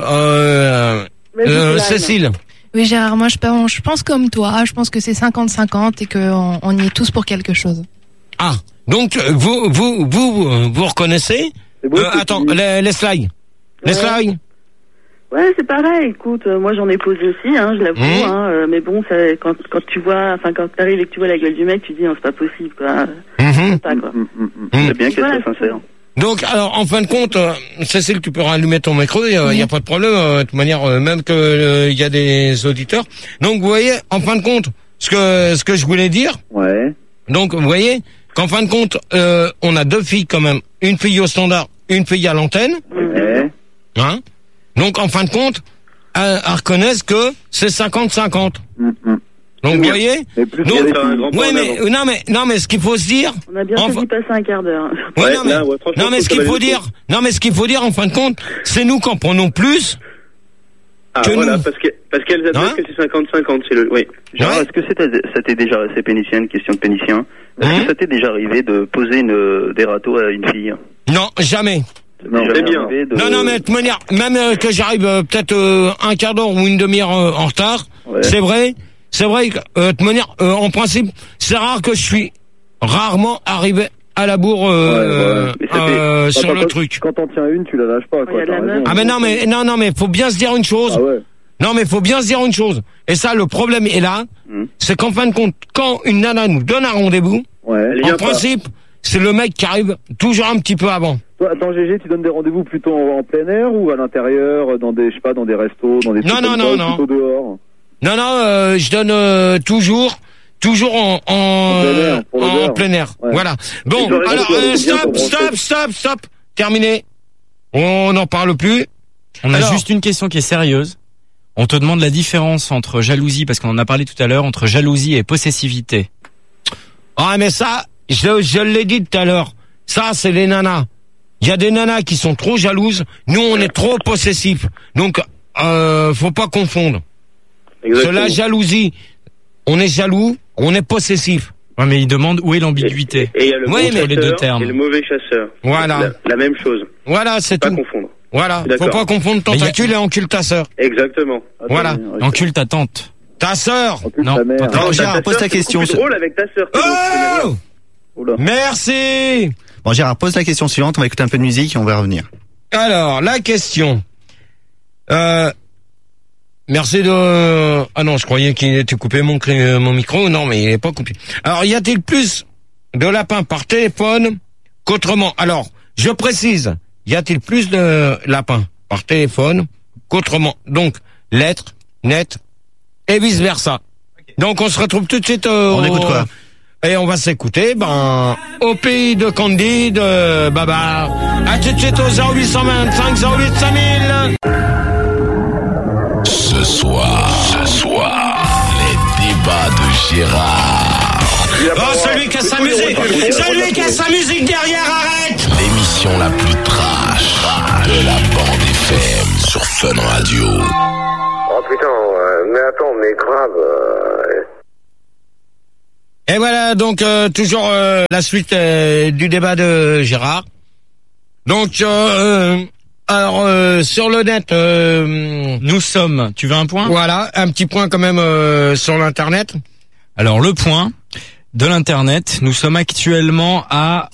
Cécile. Oui, Gérard, moi, je pense comme toi. Je pense que c'est 50-50 et qu'on y est tous pour quelque chose. Ah. Donc, vous reconnaissez? Attends, les slides. Les slides? Ouais, c'est pareil. Écoute, moi j'en ai posé aussi, je l'avoue. Mais bon, ça, quand tu vois, quand t'arrives et que tu vois la gueule du mec, tu dis, c'est pas possible, quoi. Pas, quoi. C'est bien qu'elle soit sincère. Donc, alors, en fin de compte, Cécile, tu peux rallumer ton micro, il y a pas de problème, de toute manière, même que il y a des auditeurs. Donc, vous voyez, en fin de compte, ce que je voulais dire. Ouais. Donc, vous voyez, qu'en fin de compte, on a deux filles quand même, une fille au standard, une fille à l'antenne. Ouais. Hein? Donc, en fin de compte, elles reconnaissent que c'est 50-50. Donc, vous voyez? Donc, non, mais ce qu'il faut se dire. On a bien fait d'y passer un quart d'heure. Non, mais ce qu'il faut dire, en fin de compte, c'est nous qu'en prenons plus. Ah, voilà, parce qu'elles admettent que c'est 50-50, oui. Genre, est-ce que ça t'est déjà, c'est pénicien, une question de pénicien. Est-ce que ça t'est déjà arrivé de poser des râteaux à une fille? Non, jamais. Non, c'est bien. Non, mais de toute manière, même que j'arrive peut-être un quart d'heure ou une demi-heure en retard, c'est vrai que de toute manière, en principe, c'est rare que je suis rarement arrivé à la bourre sur le truc. Quand t'en tiens une, tu la lâches pas, quoi. Ah mais non, mais faut bien se dire une chose. Non, mais faut bien se dire une chose. Et ça, le problème est là, c'est qu'en fin de compte, quand une nana nous donne un rendez-vous, en principe, c'est le mec qui arrive toujours un petit peu avant. Toi, attends, GG, tu donnes des rendez-vous plutôt en plein air ou à l'intérieur, dans des, je sais pas, dans des restos, dans des non, plutôt dehors? Non, je donne toujours en plein air. Ouais. Voilà. Bon, alors, stop. Terminé. On n'en parle plus. On a juste une question qui est sérieuse. On te demande la différence entre jalousie, parce qu'on en a parlé tout à l'heure, entre jalousie et possessivité. Ah, mais ça, je l'ai dit tout à l'heure. Ça, c'est les nanas. Il y a des nanas qui sont trop jalouses. Nous, on est trop possessifs. Donc, faut pas confondre. C'est la jalousie. On est jaloux, on est possessif. Ouais, mais il demande où est l'ambiguïté. Et il y a le bon chasseur les deux termes. et le mauvais chasseur. Voilà. La même chose. Voilà, c'est tout. Pas confondre. Voilà. Faut pas confondre tentacule et encule ta sœur. Exactement. Voilà. Encule ta tante. Ta sœur. Non. Non, Gérard, pose ta question. C'est drôle avec ta sœur. Oh! Merci! Bon, Gérard, pose la question suivante, on va écouter un peu de musique et on va revenir. Alors, la question. Merci de... Ah non, je croyais qu'il était coupé mon micro. Non, mais il n'est pas coupé. Alors, y a-t-il plus de lapins par téléphone qu'autrement? Alors, je précise, y a-t-il plus de lapins par téléphone qu'autrement? Donc, lettres, net et vice-versa. Donc, on se retrouve tout de suite on écoute quoi? Et on va s'écouter, au pays de Candide, Babar. À tout de suite au 0825 08 5000. Ce soir, les débats de Gérard. Oh, celui qui a s'amusé, celui qui a laisse la musique derrière, arrête. L'émission la plus trash de la bande FM sur Fun Radio. Oh putain, mais attends, mais grave. Et voilà, donc toujours la suite du débat de Gérard. Donc, alors sur le net, nous sommes. Tu veux un point? Voilà, un petit point quand même sur l'internet. Alors le point de l'internet, nous sommes actuellement à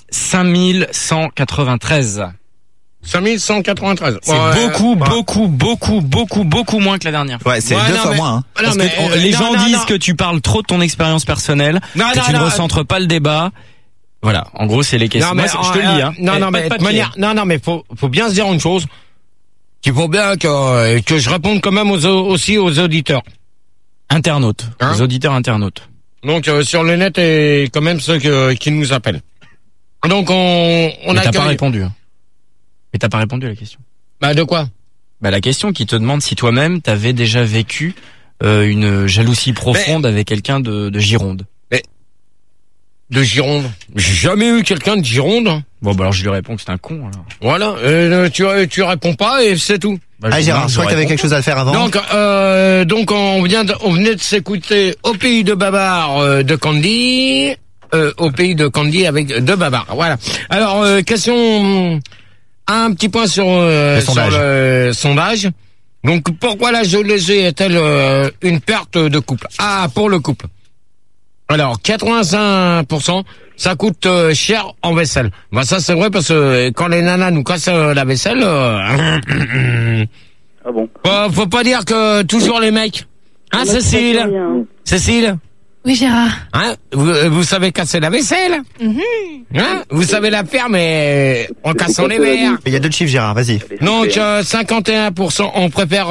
5193. 5193. C'est beaucoup moins que la dernière fois. Ouais, c'est deux fois moins. Hein. Parce que les gens disent que tu parles trop de ton expérience personnelle, que tu ne recentres pas le débat. Voilà, en gros, c'est les questions. Moi, je te le dis, hein. Non, mais faut bien se dire une chose. Qu'il faut bien que je réponde quand même aussi aux auditeurs. Internautes. Hein? Aux auditeurs internautes. Donc, sur le net et quand même ceux qui nous appellent. Donc, on accueille... T'as pas répondu. Mais t'as pas répondu à la question. Bah, de quoi? Bah, la question qui te demande si toi-même t'avais déjà vécu une jalousie profonde avec quelqu'un de Gironde. Mais de Gironde? J'ai jamais eu quelqu'un de Gironde. Bon, bah alors je lui réponds que c'est un con, alors. Voilà, tu réponds pas et c'est tout. Bah, Gérard, je crois que t'avais quelque chose à faire avant. Donc on venait de s'écouter Au pays de Babar de Candy, Au pays de Candy avec de Babar. Voilà. Alors question, un petit point sur le sondage. Donc pourquoi la jalousie est-elle une perte de couple? Ah, pour le couple. Alors 85%, ça coûte cher en vaisselle. Bah ça c'est vrai parce que quand les nanas nous cassent la vaisselle, ah bon. Faut pas dire que toujours les mecs. Hein, Cécile? Cécile? Oui, Gérard. Hein, vous savez casser la vaisselle? Hein, vous savez la faire, mais en cassant les verres. Il y a deux chiffres, Gérard, vas-y. Donc 51%, on préfère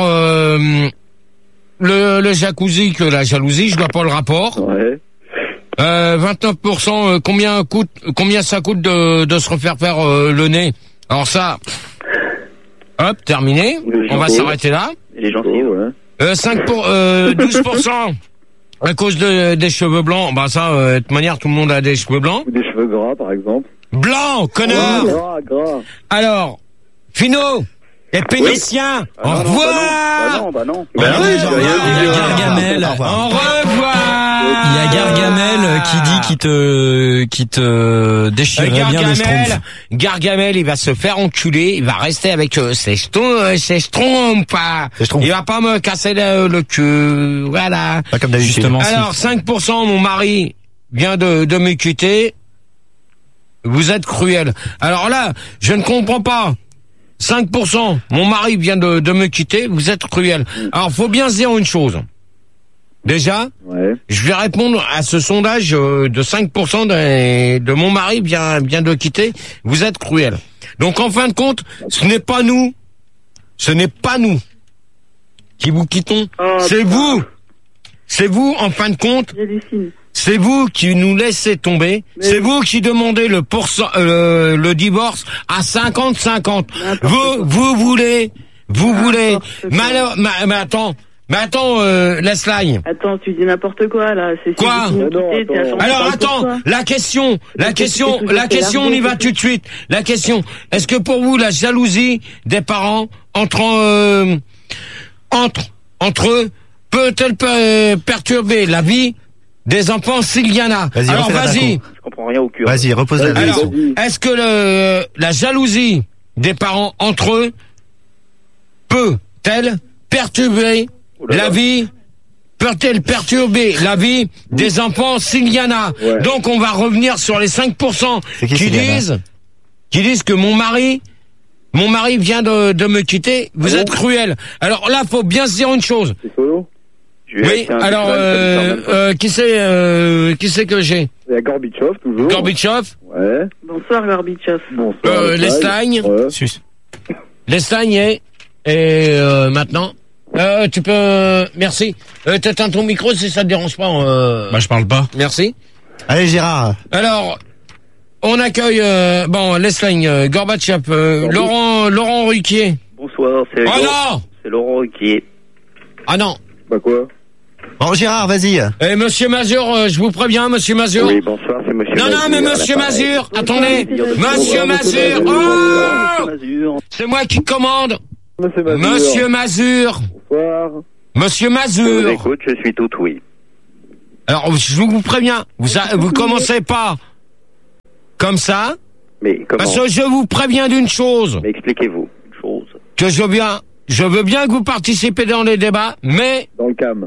le jacuzzi que la jalousie. Je vois pas le rapport. Ouais. 29%, combien ça coûte de se refaire faire le nez? Alors ça, hop, terminé. On va s'arrêter là. Et les gencives, ouais. 12%, à cause des cheveux blancs. Bah ça, de toute manière, tout le monde a des cheveux blancs. Ou des cheveux gras, par exemple. Blanc, connard. Gras. Alors, Finot, les péniciens, oui. Au revoir. Bah non. Il y a Gargamel. Au revoir. Il y a Gargamel qui te déchirerait bien le schtroumpf. Gargamel, il va se faire enculer, il va rester avec ses schtroumpfs. Il va pas me casser le cul, voilà. Pas comme d'habitude. Justement. Alors, 5%, mon mari vient de me quitter. Vous êtes cruel. Alors là, je ne comprends pas. 5%, mon mari vient de me quitter, vous êtes cruel. Alors, faut bien se dire une chose. Déjà, ouais. Je vais répondre à ce sondage de 5% de mon mari vient de quitter, vous êtes cruel. Donc, en fin de compte, ce n'est pas nous qui vous quittons, c'est vous. C'est vous, en fin de compte. C'est vous qui nous laissez tomber. Mais c'est vous qui demandez le divorce à 50-50. Vous voulez. Mais attends, Leslie. Attends, tu dis n'importe quoi, là. Quoi? Alors, attends, la question, on y va tout de suite. La question, est-ce que pour vous, la jalousie des parents entre eux, peut-elle perturber la vie des enfants s'il y en a? Alors vas-y. Je comprends rien au cul. Vas-y, repose la question. Est-ce que la jalousie des parents entre eux peut-elle perturber la vie? Peut-elle perturber la vie des enfants s'il y en a? Ouais. Donc on va revenir sur les 5% qui disent que mon mari vient de me quitter. Vous êtes cruel. Alors là, faut bien se dire une chose. C'est solo. Oui, alors, qui c'est que j'ai? Il y a Gorbatchev, toujours. Gorbatchev. Ouais. Bonsoir, Gorbatchev. Bonsoir. L'Espagne. Ouais. L'Espagne et maintenant. Tu peux, merci. T'éteins ton micro si ça te dérange pas. Bah, je parle pas. Merci. Allez, Gérard. Alors, on accueille, l'Espagne, Gorbatchev, Laurent Ruquier. Bonsoir, c'est non! C'est Laurent Ruquier. Ah non. Bah quoi? Bon, Gérard, vas-y. Eh, monsieur Mazur, je vous préviens, monsieur Mazur. Oui, bonsoir, c'est monsieur Non, Mazur. mais monsieur Mazur, attendez. Monsieur Mazur, oh! C'est moi qui commande. Monsieur Mazur. Bonsoir. Monsieur Je vous Mazur. écoute, je suis tout oui. Alors, je vous préviens, vous commencez pas comme ça. Mais comment? Parce que je vous préviens d'une chose. Mais expliquez-vous une chose. Que je veux bien que vous participez dans les débats, mais Dans le cam.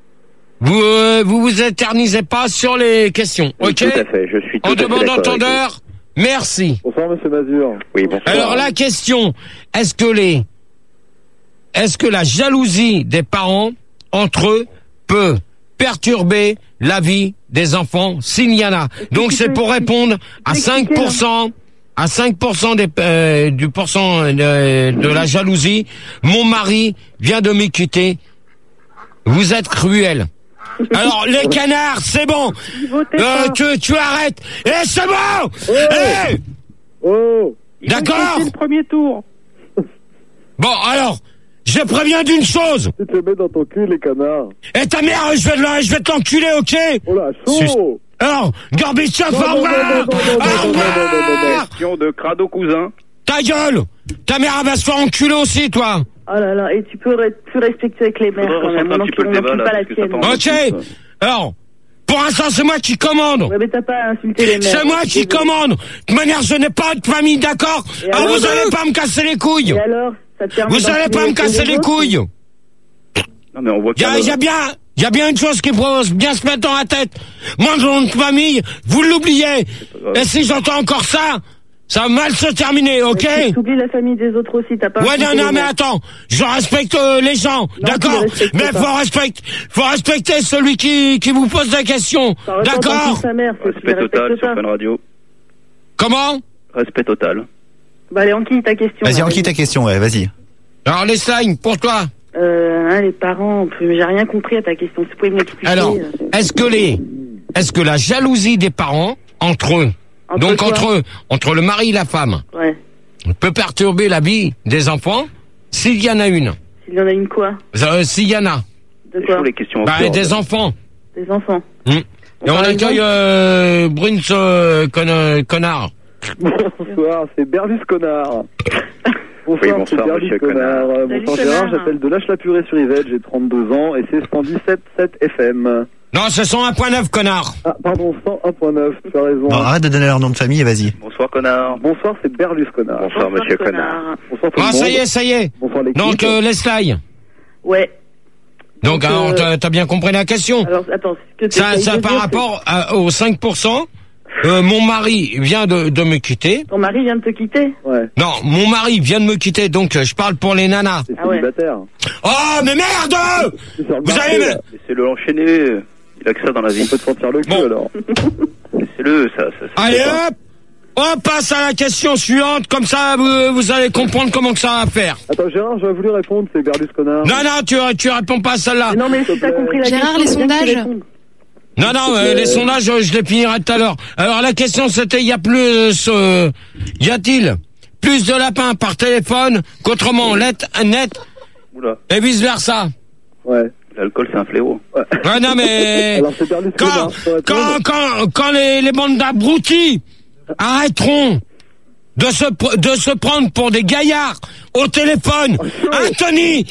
vous éternisez pas sur les questions, Oui, ok? tout à fait, je suis tout En à fait demande d'accord avec entendeur, merci. Bonsoir, monsieur Mazur. vous. Oui, bonsoir. Alors la question, est-ce que la jalousie des parents entre eux peut perturber la vie des enfants s'il y en a? Donc c'est pour répondre à 5%. À 5% du pourcent de la jalousie. Mon mari vient de me quitter. Vous êtes cruel. Alors les canards, c'est bon. Tu arrêtes. Eh, c'est bon. Eh, Oh! d'accord. le premier tour. Bon, alors, je préviens d'une chose. Tu te mets dans ton cul, les canards. Et ta mère, je vais te l'enculer, ok? Oh là, chaud! Alors, Gorbatchev, au revoir. Au revoir. Question de Crado cousin. Ta gueule. Ta mère, elle va se faire enculer aussi, toi. Oh là là, et tu peux être plus respectueux avec les mères quand même. recentrer un petit peu le débat, là, pas la parce que ça tienne. part en Ok. Alors, pour l'instant, c'est moi qui commande. Ouais, mais t'as pas insulté les mères. C'est moi qui commande. De toute manière, je n'ai pas de famille, d'accord? Et Alors, alors, vous allez pas me casser les couilles. Et alors, ça te permet Vous allez pas d'enculer me casser les autres couilles. Non, mais on voit Il y a bien une chose qui faut bien se mettre dans la tête. Moi, dans notre famille, vous l'oubliez. Et si j'entends encore ça, ça va mal se terminer, ok? Tu oublies la famille des autres aussi, t'as pas Ouais, insulté non, les mais mères. attends, je respecte les gens, d'accord? tu les respectes Mais pas. faut respecter celui qui vous pose la question, Par rapport à d'accord? sa mère, faut que tu les Respect total respectes sur pas. Fun Radio. Comment? Respect total. Bah allez, Anki, ta question. Vas-y, là, Anki, ta question, ouais, vas-y. Alors, les slimes, pour toi. Les parents, j'ai rien compris à ta question. Tu pouvais m'expliquer. Alors, est-ce que la jalousie des parents entre eux, entre le mari et la femme, Ouais. peut perturber la vie des enfants s'il y en a une? S'il y en a une quoi? S'il y en a. De C'est quoi? chaud, les questions en Bah, fleurs, des là. enfants. Des enfants. Et on par accueille Bruns Connard. Bonsoir, c'est Berlus Connard. Oui, Bonsoir, bonsoir, c'est Berlus monsieur Connard. Salut, Bonsoir Gérard, Connard. j'appelle de Lâche-la-Purée-sur-Yvette, j'ai 32 ans et c'est 117.7 FM. Non, c'est 101.9, connard. Ah, pardon, 101.9, tu as raison. Bon, arrête de donner leur nom de famille et vas-y. Bonsoir, connard. Bonsoir, c'est Berlus Connard. Bonsoir, monsieur connard. Bonsoir tout le Ah, monde. ça y est. Bonsoir l'équipe. Donc, les slides. Ouais. Donc, Donc, alors, t'as bien compris la question. Alors, attends, ce que Ça t'essayes de par dire, rapport aux 5%. Mon mari vient de me quitter. c'est- Ton mari vient de te quitter? Ouais, Non, mon mari vient de me quitter, donc je parle pour les nanas. c'est Ah ouais. célibataire. Oh, mais merde! C'est sur le Vous marché, allez me... là. Laissez-le enchaîner. Il a que ça dans la On vie. peut te sentir le cul Bon. alors. Laissez-le, ça. Allez hop! On passe à la question suivante, comme ça vous allez comprendre comment que ça va faire. Attends Gérard, j'aurais voulu répondre, c'est Berlus Connard. Non, tu réponds pas à celle-là. Mais non, mais si t'as compris la Gérard, question, les viens que tu sondages. répondes. Non, les sondages, je les finirai tout à l'heure. Alors la question c'était, y a-t-il plus de lapins par téléphone qu'autrement net Oula, et vice versa? Ouais. l'alcool, c'est un fléau. Ouais, non mais Alors c'est Berlus Connard. quand les bandes d'abrutis arrêteront de se prendre pour des gaillards au téléphone, hein, Tony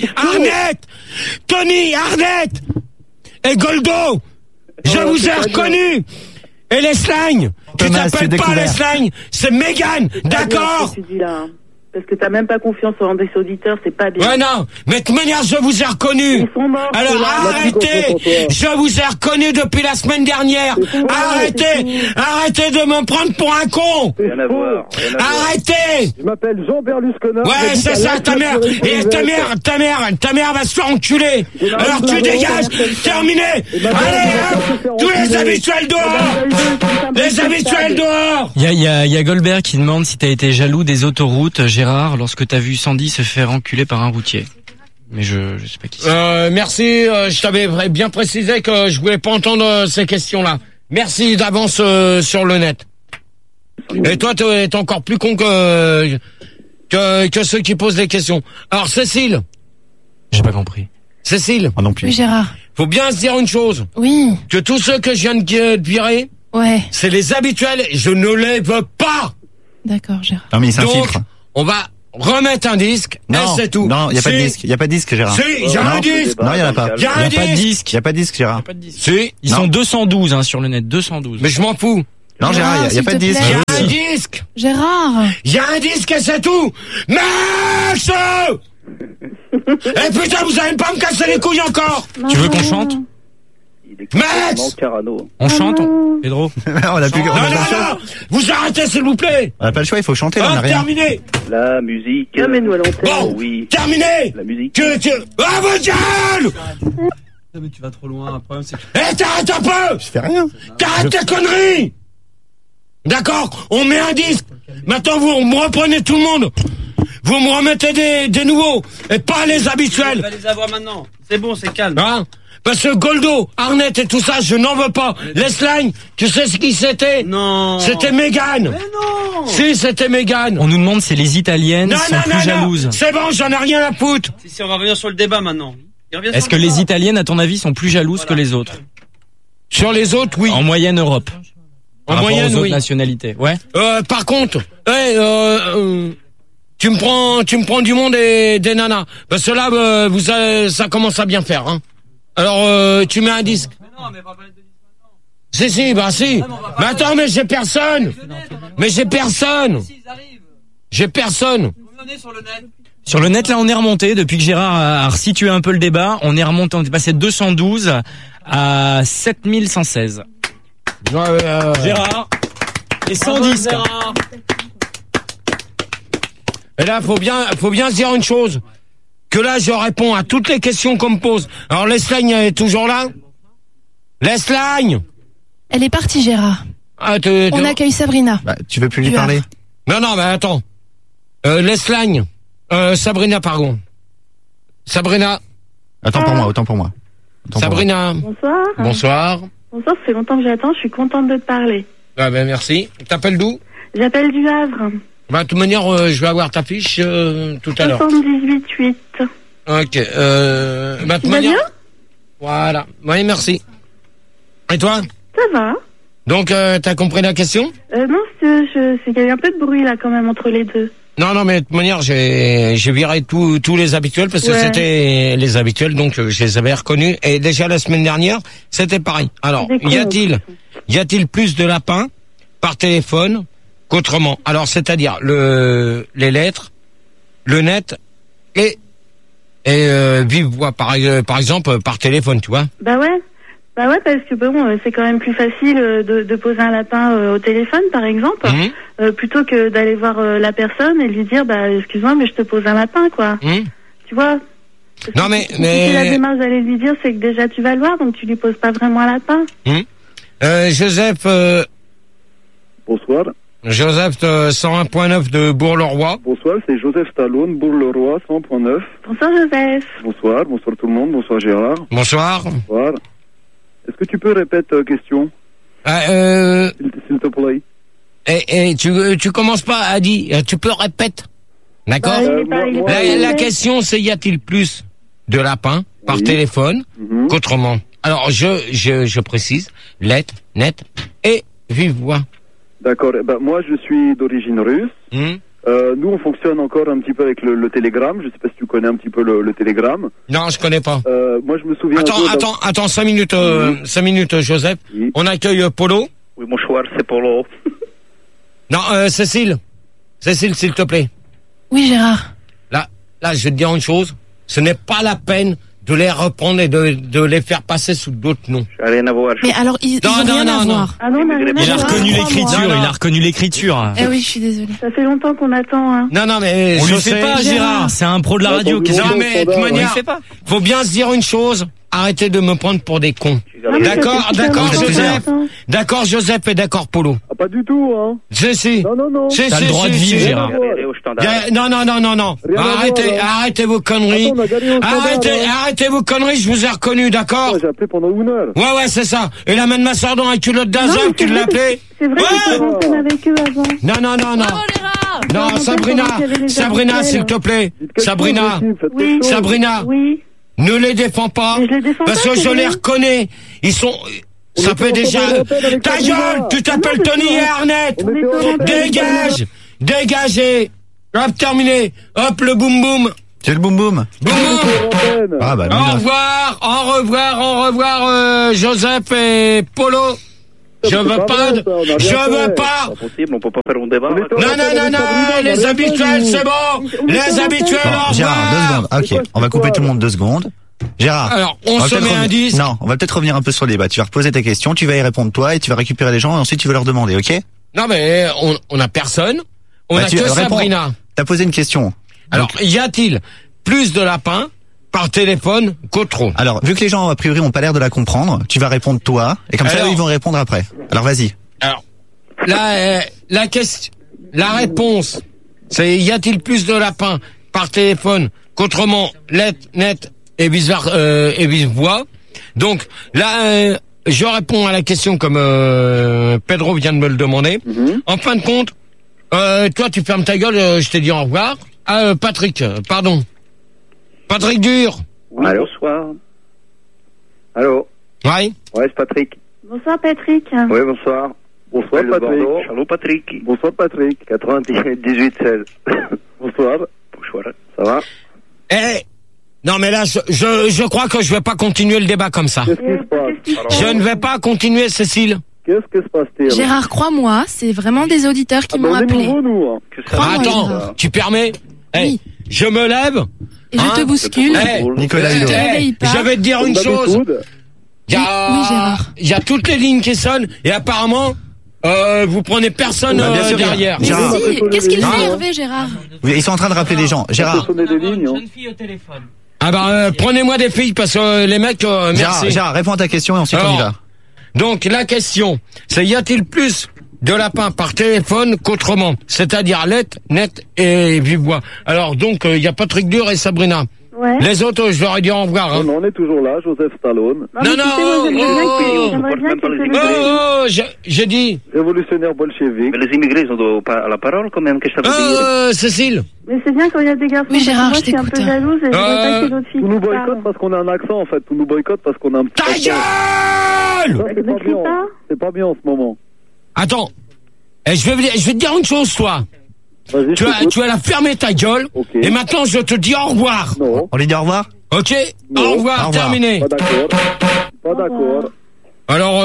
Arnett et Goldo, je vous ai reconnu. Et les slangs, tu Thomas, t'appelles c'est pas découvert. les slangs, c'est Mégane, d'accord? Ce que tu dis là. Parce que t'as même pas confiance en des auditeurs, c'est pas bien. Ouais, non, mais de toute manière, je vous ai reconnu. Ils sont morts. Alors ceux-là. arrêtez, je vous ai reconnu depuis la semaine dernière. Arrêtez de me prendre pour un con. Rien à voir. Arrêtez. Je m'appelle Jean Berlus Connard. Ouais, j'habite c'est à ça, ta mère. Et ta mère va se faire enculer. Alors tu dégages, terminé. Allez, hop, tous les habituels dehors. Les habituels dehors. Il y a Goldberg qui demande si t'as été jaloux des autoroutes, Gérard, lorsque t'as vu Sandy se faire enculer par un routier. Mais je sais pas qui c'est. Merci, je t'avais bien précisé que je voulais pas entendre ces questions-là. Merci d'avance sur le net. Et toi, t'es encore plus con que ceux qui posent des questions. Alors, Cécile. J'ai pas compris. Cécile. Moi non plus. Oui, Gérard. faut bien se dire une chose. Oui. Que tous ceux que je viens de virer, Ouais. c'est les habituels, je ne les veux pas. D'accord, Gérard. Non, mais il Donc, s'infiltre. on va remettre un disque, et c'est tout. Non, il y a pas de disque. Il y a pas de disque, Gérard. Si, il y a un disque. Non, il y en a pas. Il y a un disque. Il y a pas de disque, Gérard. Si. Ils sont 212 sur le net, 212. Mais je m'en fous. Non, Gérard, il y a pas de disque. Il y a un disque. Gérard. Il y a un disque et c'est tout. Max! Eh putain, vous allez pas me casser les couilles encore. Tu veux qu'on chante? Max! On chante, Pedro? On a plus, Non, non, vous arrêtez s'il vous plaît. On a pas le choix, il faut chanter, là, on a rien. Terminé. La musique. Mets-nous à l'antenne. Bon, Oui. terminé. La musique. Ah, vos gueules! Mais tu vas trop loin, le problème c'est que... Eh, t'arrêtes un peu! Je fais rien. T'arrêtes tes conneries! D'accord? On met un disque. Maintenant, vous me reprenez tout le monde. Vous me remettez des nouveaux. Et pas les habituels. On va les avoir maintenant. C'est bon, c'est calme. Hein? Parce que Goldo, Arnett et tout ça, je n'en veux pas. Les Slang, tu sais ce qui c'était? Non. C'était Mégane. Mais non. Si, c'était Mégane. On nous demande si les Italiennes Non, sont non, plus non, jalouses. non. C'est bon, j'en ai rien à foutre. Si, on va revenir sur le débat maintenant. Est-ce que les Italiennes, à ton avis, sont plus jalouses que les autres? Sur les autres, oui. En moyenne Europe. En Par rapport moyenne, aux autres oui. nationalités. Ouais. Par contre, tu me prends du monde et des nanas. Parce que là, ça commence à bien faire, hein. Alors, tu mets un disque. Mais non, mais on va pas de disque Si, maintenant. si. Mais attends, mais j'ai personne. Mais j'ai personne. Si, ils arrivent. J'ai personne. On est sur le net. Sur le net, là, on est remonté. Depuis que Gérard a resitué un peu le débat, on est remonté. On est passé de 212 à 7116. Gérard. Et 110. Et là, faut bien se dire une chose. Que là, je réponds à toutes les questions qu'on me pose. Alors, Leslagne est toujours là? Leslagne! Elle est partie, Gérard. Ah, On accueille Sabrina. Bah, tu veux plus lui Tu as- parler? Non, mais attends. Leslagne. Sabrina, pardon. Sabrina. Autant pour moi, autant pour moi. Autant pour moi. Sabrina. Bonsoir. Bonsoir. Bonsoir, ça fait longtemps que j'attends, je suis contente de te parler. Ah ben merci. T'appelles d'où? J'appelle du Havre. Bah, de toute manière, je vais avoir ta fiche tout à l'heure. 78-8. Ok. Bah, de toute Tu vas manière. bien? Voilà. Oui, merci. Et toi? Ça va. Donc, t'as compris la question? Non, c'est qu'il y a eu un peu de bruit là quand même entre les deux. Non, mais de toute manière, j'ai viré tous les habituels parce que Ouais. c'était les habituels, donc je les avais reconnus. Et déjà la semaine dernière, c'était pareil. Alors, C'est des cons, y a-t-il plus de lapins par téléphone qu'autrement? Alors, c'est-à-dire les lettres, le net et vive voix par exemple par téléphone, tu vois. Bah ouais, parce que bon, c'est quand même plus facile de poser un lapin au téléphone, par exemple, plutôt que d'aller voir la personne et lui dire, bah excuse-moi, mais je te pose un lapin, quoi. Tu vois? Parce Non, que mais- si la démarche d'aller lui dire, c'est que déjà tu vas le voir, donc tu lui poses pas vraiment un lapin. Joseph. Bonsoir. Joseph 101.9 de Bourg-le-Roi. Bonsoir, c'est Joseph Stallone, Bourg-le-Roi, 100.9. Bonsoir Joseph. Bonsoir tout le monde, bonsoir Gérard. Bonsoir. Bonsoir. Est-ce que tu peux répéter question, s'il te plaît? Et tu commences pas à dire, tu peux répéter. D'accord? La question c'est, y a-t-il plus de lapins par téléphone qu'autrement? Alors, je précise, lettre, net et vive voix. D'accord, moi je suis d'origine russe. Nous on fonctionne encore un petit peu avec le télégramme. Je sais pas si tu connais un petit peu le télégramme. Non, je connais pas. Moi je me souviens... Attends, 5 minutes, 5 minutes, Joseph. Oui. On accueille Polo. Oui, bonsoir, c'est Polo. Non, Cécile. Cécile, s'il te plaît. Oui, Gérard. Là, je vais te dire une chose. Ce n'est pas la peine de les reprendre et de les faire passer sous d'autres noms. Rien à voir. Mais alors, ils ont rien à voir. Ah non, on a rien à Il a voir. reconnu l'écriture, Non, non. il a reconnu l'écriture. Eh oui, je suis désolée. Ça fait longtemps qu'on attend, hein. Non, mais On je lui fait sais. pas, Gérard, c'est un pro de la radio. Qu'est-ce Non, que- mais de toute On lui manière, fait pas. faut bien se dire une chose. Arrêtez de me prendre pour des cons. Non, mais ça D'accord, fait super d'accord, longtemps qu'on Joseph. attend. D'accord, Joseph et d'accord, Polo. Ah, pas du tout, hein. Si. Non. Si, T'as le droit de vivre, Gérard. Non. Rien à Arrêtez vos conneries. Attends, on a gagné au standard, Arrêtez vos conneries, je vous ai reconnu, d'accord? Ouais, j'ai appelé pendant 1 heure. Ouais, c'est ça. Et la main de ma soeur dans un culotte Non, mais d'Azov, c'est tu vrai l'appelais? C'est vrai que tu fonctionnes avec eux avant. Non. Non, Je me Sabrina, rappelle comment il y avait les Sabrina, appels. s'il te plaît. Dites quelque Sabrina, chose aussi, faites Oui. quelque chose. Sabrina, Oui. Ne les défends pas. Mais je les défends parce pas, que je c'est les vrai. reconnais. Ils sont... Ça fait déjà... Ta gueule, tu t'appelles Tony et Arnett. Dégage. Dégagez. Hop, terminé. Hop, le boum boum. C'est le boum boum. Boum boum. Ah bah, Au revoir, Joseph et Polo. Je veux pas, Pas possible, on peut pas faire un débat. Non, les habituels, c'est bon. Les habituels, Bon, au Gérard, 2 secondes. revoir. Ok, on va couper tout le monde 2 secondes. Gérard. Alors, on va se peut-être met un 10. Non, on va peut-être revenir un peu sur le débat. Tu vas reposer tes questions, tu vas y répondre toi et tu vas récupérer les gens et ensuite tu vas leur demander, ok? Non, mais on a personne. On a que réponds. Sabrina. T'as posé une question. Alors, y a-t-il plus de lapins par téléphone qu'autre? Alors, vu que les gens, a priori, ont pas l'air de la comprendre, tu vas répondre toi, et comme ça, Alors, eux, ils vont répondre après. Alors, vas-y. Alors, la question, la réponse, c'est y a-t-il plus de lapins par téléphone qu'autrement, lettre, net et vice-voix. Donc, là, je réponds à la question comme Pedro vient de me le demander. En fin de compte, toi, tu fermes ta gueule, je t'ai dit au revoir. Patrick, pardon. Patrick Dur. Oui, bonsoir. Allô. Ouais. Ouais, c'est Patrick. Bonsoir Patrick. Oui, bonsoir. Bonsoir Patrick. Allô Patrick. Bonsoir Patrick. 98 16. Bonsoir. Bonsoir. Ça va? Non mais là, je crois que je vais pas continuer le débat comme ça. Qu'est-ce qui se passe? Je ne vais pas continuer, Cécile. Qu'est-ce que se passe-t-il? Gérard, crois-moi, c'est vraiment des auditeurs qui m'ont appelé. Nous, Crois-moi, Attends, Gérard. tu permets? Oui. Je me lève. Et je te bouscule. Nicolas Hulot. réveille pas. Je vais te dire une chose. Il y a, Oui, Gérard. il y a toutes les lignes qui sonnent et apparemment, vous prenez personne Bah, bien sûr, derrière. Mais Gérard. si, qu'est-ce qu'il Hein fait Hervé, Gérard? Oui, ils sont en train de rappeler les gens. Gérard. Sonner des lignes, hein. Jeune fille au téléphone. Ah bah prenez-moi des filles parce que les mecs, merci. Gérard, réponds à ta question et ensuite on y va. Donc la question, c'est y a-t-il plus de lapins par téléphone qu'autrement, c'est-à-dire lettre, net et vive voix. Alors donc il y a Patrick Dur et Sabrina. Ouais. Les autres, je leur ai dit au revoir. Hein. Non, on est toujours là, Joseph Stallone. J'aimerais bien que tu le j'ai dit. Révolutionnaire bolchevique. Mais les immigrés, ils ont pas la parole quand même, qu'est-ce que ça veut dire? Cécile. Mais c'est bien quand il y a des garçons. Oui, Gérard, moi, je je suis un peu t'écoute. jalouse et je voudrais pas qu'il y ait d'autres filles. Tout nous qui parlent. boycotte parce qu'on a un accent en fait. Tout nous boycotte parce qu'on a un petit Ta accent. gueule! Ça, c'est Ne pas crie bien. pas. C'est pas bien en ce moment. Attends. Je vais te dire une chose, toi. Vas-y, Tu vas la fermer ta gueule. Ok. Et maintenant, je te dis au revoir. Non, On lui dit au revoir? Ok? Non. Au revoir, Au revoir. terminé. pas d'accord. Pas d'accord. Alors,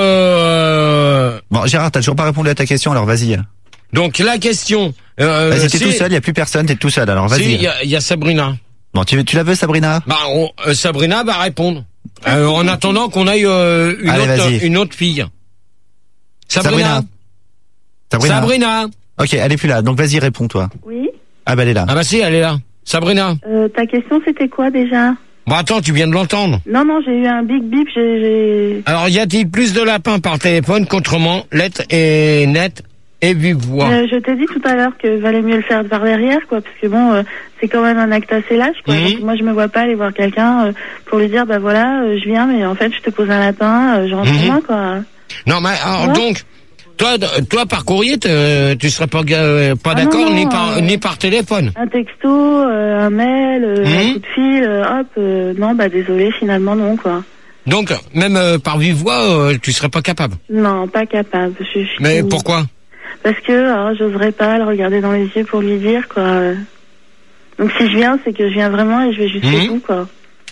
Bon, Gérard, t'as toujours pas répondu à ta question, alors vas-y. donc la question. Vas-y, t'es si- tout seul, y a plus personne, t'es tout seul, alors Si, vas-y. il y a Sabrina. Bon, tu la veux, Sabrina? Bah, Sabrina va répondre. En attendant qu'on aille Allez, vas-y. une autre fille. Sabrina. Sabrina. Ok, elle est plus là, donc vas-y, réponds, toi. Oui. Ah bah elle est là. Ah bah si, elle est là. Sabrina. Ta question c'était quoi déjà? Bon attends, tu viens de l'entendre. Non, j'ai eu un big bip, j'ai... Alors, y a-t-il plus de lapins par téléphone qu'autrement, lettre et net et vive voix? Je t'ai dit tout à l'heure que valait mieux le faire par derrière, quoi, parce que bon, c'est quand même un acte assez lâche, quoi. Donc, moi, je me vois pas aller voir quelqu'un pour lui dire, bah voilà, je viens, mais en fait, je te pose un lapin, je rentre chez moi, quoi. Non, mais alors Ouais. donc, toi par courrier, tu serais pas d'accord non, ni par téléphone. Un texto, un mail, un coup de fil, non, bah désolé, finalement, non, quoi. Donc, même par vive voix, tu serais pas capable. Non, pas capable. Je suis Mais pourquoi? Parce que j'oserais pas le regarder dans les yeux pour lui dire, quoi. Donc si je viens, c'est que je viens vraiment et je vais jusqu'au bout, quoi.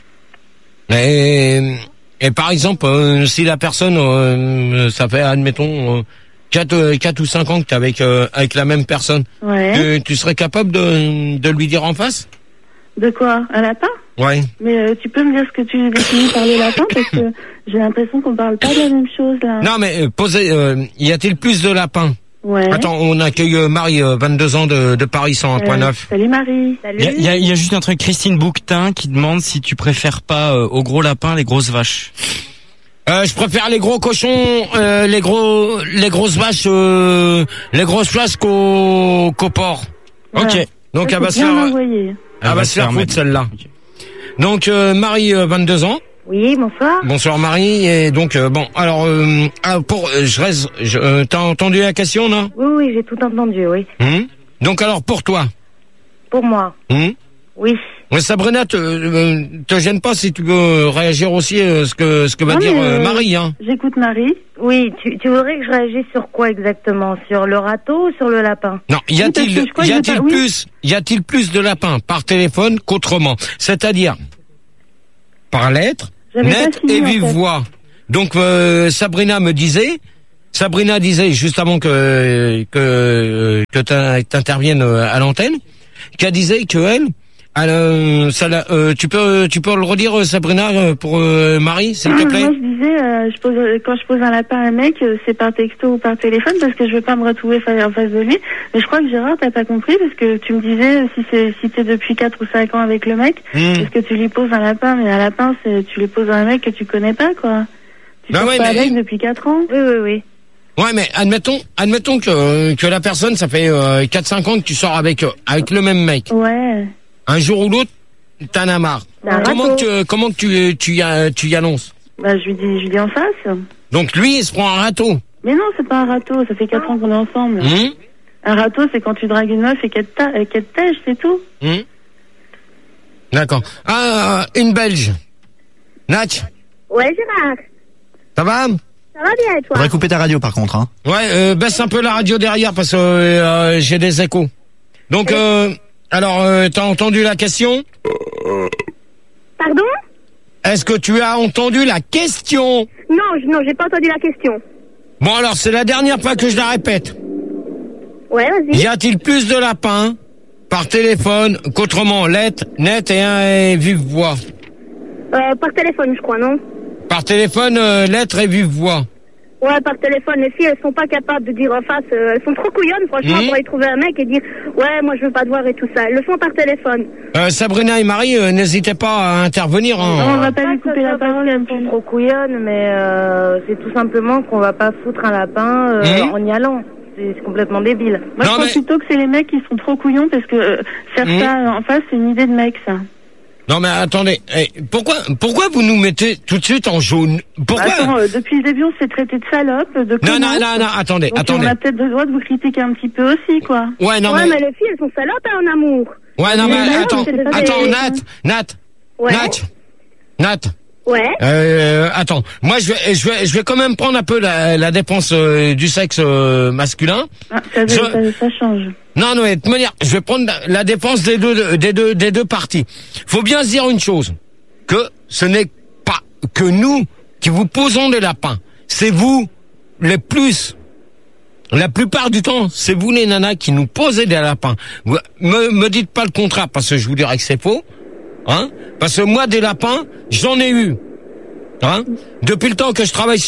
Et par exemple, si la personne, ça fait, admettons, 4 ou 5 ans que t'es avec la même personne, Ouais. tu serais capable de lui dire en face? De quoi? Un lapin? Ouais. Mais tu peux me dire ce que tu définis par le lapin, parce que j'ai l'impression qu'on parle pas de la même chose, là. Non, mais y a-t-il plus de lapins? Ouais. Attends, on accueille Marie, 22 ans de Paris 101.9. Salut Marie. Salut. Il y a juste un truc, Christine Bouquetin qui demande si tu préfères pas aux gros lapins les grosses vaches. Je préfère les gros cochons, les grosses vaches qu'au porc. Voilà. Ok. Donc Ça, elle va c'est se bien faire, envoyé. elle va se faire foutre celle-là. Donc Marie, 22 ans. Oui, bonsoir. Bonsoir Marie. Et donc bon, alors t'as entendu la question, non? Oui, j'ai tout entendu, oui. Donc alors pour toi. Pour moi, oui. Mais Sabrina, te gêne pas si tu veux réagir aussi ce que va dire Marie, hein. J'écoute Marie. Oui, tu voudrais que je réagisse sur quoi exactement? Sur le râteau ou sur le lapin? Non, y a-t-il plus de lapins par téléphone qu'autrement? C'est-à-dire par lettre, net et vive voix. Donc Sabrina disait juste avant que t'interviennes à l'antenne, qu'elle disait que elle, tu peux le redire, Sabrina, pour Marie, s'il te plaît. Moi, je disais, quand je pose un lapin à un mec, c'est par texto ou par téléphone, parce que je veux pas me retrouver en face de lui. Mais je crois que Gérard, t'as pas compris, parce que tu me disais, si t'es depuis 4 ou 5 ans avec le mec, est-ce que tu lui poses un lapin? Mais un lapin, tu lui poses à un mec que tu connais pas, quoi. Tu sors pas avec depuis 4 ans. Oui. Ouais, mais admettons que la personne, ça fait 4-5 ans que tu sors avec le même mec. Ouais. Un jour ou l'autre, t'en as marre. Comment que tu y annonces? Bah, je lui dis en face. Donc lui, il se prend un râteau. Mais non, c'est pas un râteau, ça fait 4 ans qu'on est ensemble. Un râteau, c'est quand tu dragues une meuf et qu'elle te tèche, c'est tout. D'accord. Ah, une Belge. Natch. Ouais, Gérard. Ça va? Ça va bien, et toi? Faudrait couper ta radio, par contre, hein. Ouais, baisse un peu la radio derrière parce que j'ai des échos. Donc, alors, t'as entendu la question? Pardon? Est-ce que tu as entendu la question? Non, j'ai pas entendu la question. Bon, alors, c'est la dernière fois que je la répète. Ouais, vas-y. Y a-t-il plus de lapins par téléphone qu'autrement, lettre, net et vive voix? Par téléphone, je crois, non? Par téléphone, lettre et vive voix. Ouais, par téléphone, les filles, elles sont pas capables de dire en face, elles sont trop couillonnes, franchement, pour aller trouver un mec et dire, ouais, moi je veux pas te voir et tout ça. Elles le font par téléphone. Sabrina et Marie, n'hésitez pas à intervenir, hein. Non, on va pas lui couper la parole. Elles sont trop couillonnes, mais c'est tout simplement qu'on va pas foutre un lapin en y allant. C'est complètement débile. Moi, je pense plutôt que c'est les mecs qui sont trop couillons, parce que faire ça en face, c'est une idée de mec, ça. Non mais attendez, pourquoi vous nous mettez tout de suite en jaune? Pourquoi? Attends, depuis le début on s'est traité de salope, de Non, attendez. On a peut-être le droit de vous critiquer un petit peu aussi, quoi. Ouais, mais les filles elles sont salopes en amour. Ouais, non mais attends, Nat. Ouais. Attends, moi je vais quand même prendre un peu la défense du sexe masculin. Ah, ça change. Non, mais de toute manière, je vais prendre la défense des deux parties. Faut bien se dire une chose, que ce n'est pas que nous qui vous posons des lapins. C'est vous les plus. La plupart du temps, c'est vous les nanas qui nous posez des lapins. Me dites pas le contraire parce que je vous dirais que c'est faux. Hein? Parce que moi, des lapins, j'en ai eu. Hein? Depuis le temps que je travaille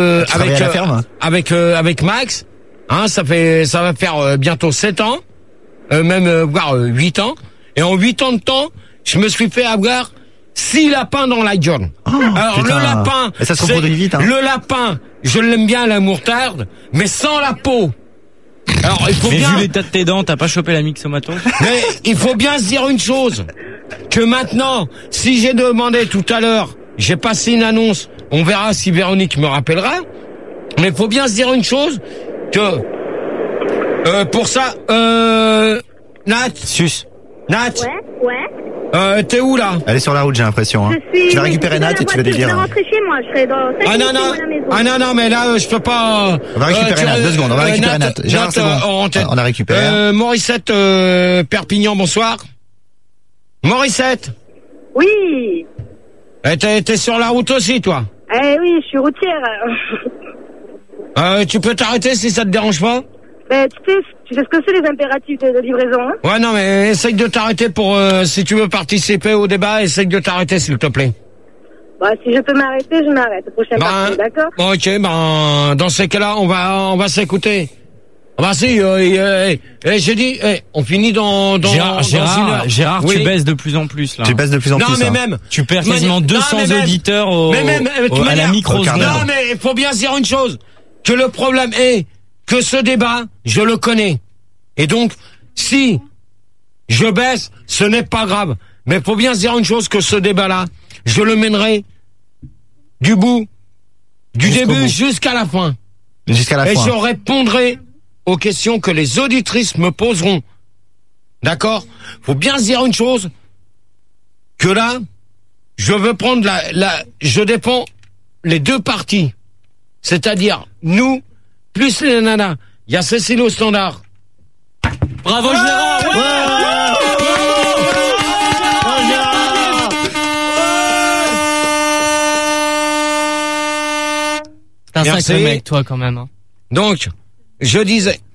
avec Max, hein, ça va faire bientôt 7 ans, voire 8 ans. Et en 8 ans de temps, je me suis fait avoir 6 lapins dans la gueule. Alors putain. Le lapin, et ça se reproduit vite, hein. Le lapin, je l'aime bien la moutarde, mais sans la peau. Alors il faut mais bien. Vu l'état de tes dents, t'as pas chopé la myxomatose? Mais il faut bien se dire une chose, que maintenant, si j'ai demandé tout à l'heure, j'ai passé une annonce, on verra si Véronique me rappellera, mais il faut bien se dire une chose, que pour ça, Nat. Ouais. T'es où là? Elle est sur la route, j'ai l'impression. Hein. Tu vas récupérer Nat et tu vas lui dire. Je vais rentrer chez moi, je serai dans 5 minutes à la maison. Non, mais là, je peux pas. On va récupérer Nat, 2 secondes, on va récupérer Nat. Gérard, c'est bon. On a récupéré. Morissette, Perpignan, bonsoir. Morissette. Oui. T'es sur la route aussi, toi? Oui, je suis routière. Tu peux t'arrêter si ça te dérange pas? Tu sais ce que c'est les impératifs de livraison, hein? Ouais, non, mais essaye de t'arrêter pour, si tu veux participer au débat, essaye de t'arrêter, s'il te plaît. Bah, si je peux m'arrêter, je m'arrête. Prochaine partie, d'accord? Bon, ok, dans ces cas-là, on va s'écouter. Bah si, j'ai dit, on finit dans Gérard, oui. Tu baisses de plus en plus là. Tu baisses de plus en plus. Non mais hein. même, tu perds quasiment 200 auditeurs à la micro-seconde. Non mais il faut bien se dire une chose, que le problème est que ce débat, je le connais. Et donc, si je baisse, ce n'est pas grave. Mais il faut bien se dire une chose, que ce débat-là, je le mènerai du début jusqu'à la fin. Jusqu'à la fin. Et je répondrai aux questions que les auditrices me poseront. D'accord? Faut bien se dire une chose, que là, je veux prendre je défends les deux parties. C'est-à-dire, nous, plus les nanas. Il y a Cécile au standard. Bravo Gérard. C'est un Merci. sacré mec, toi, quand même. Hein. Donc, je disais,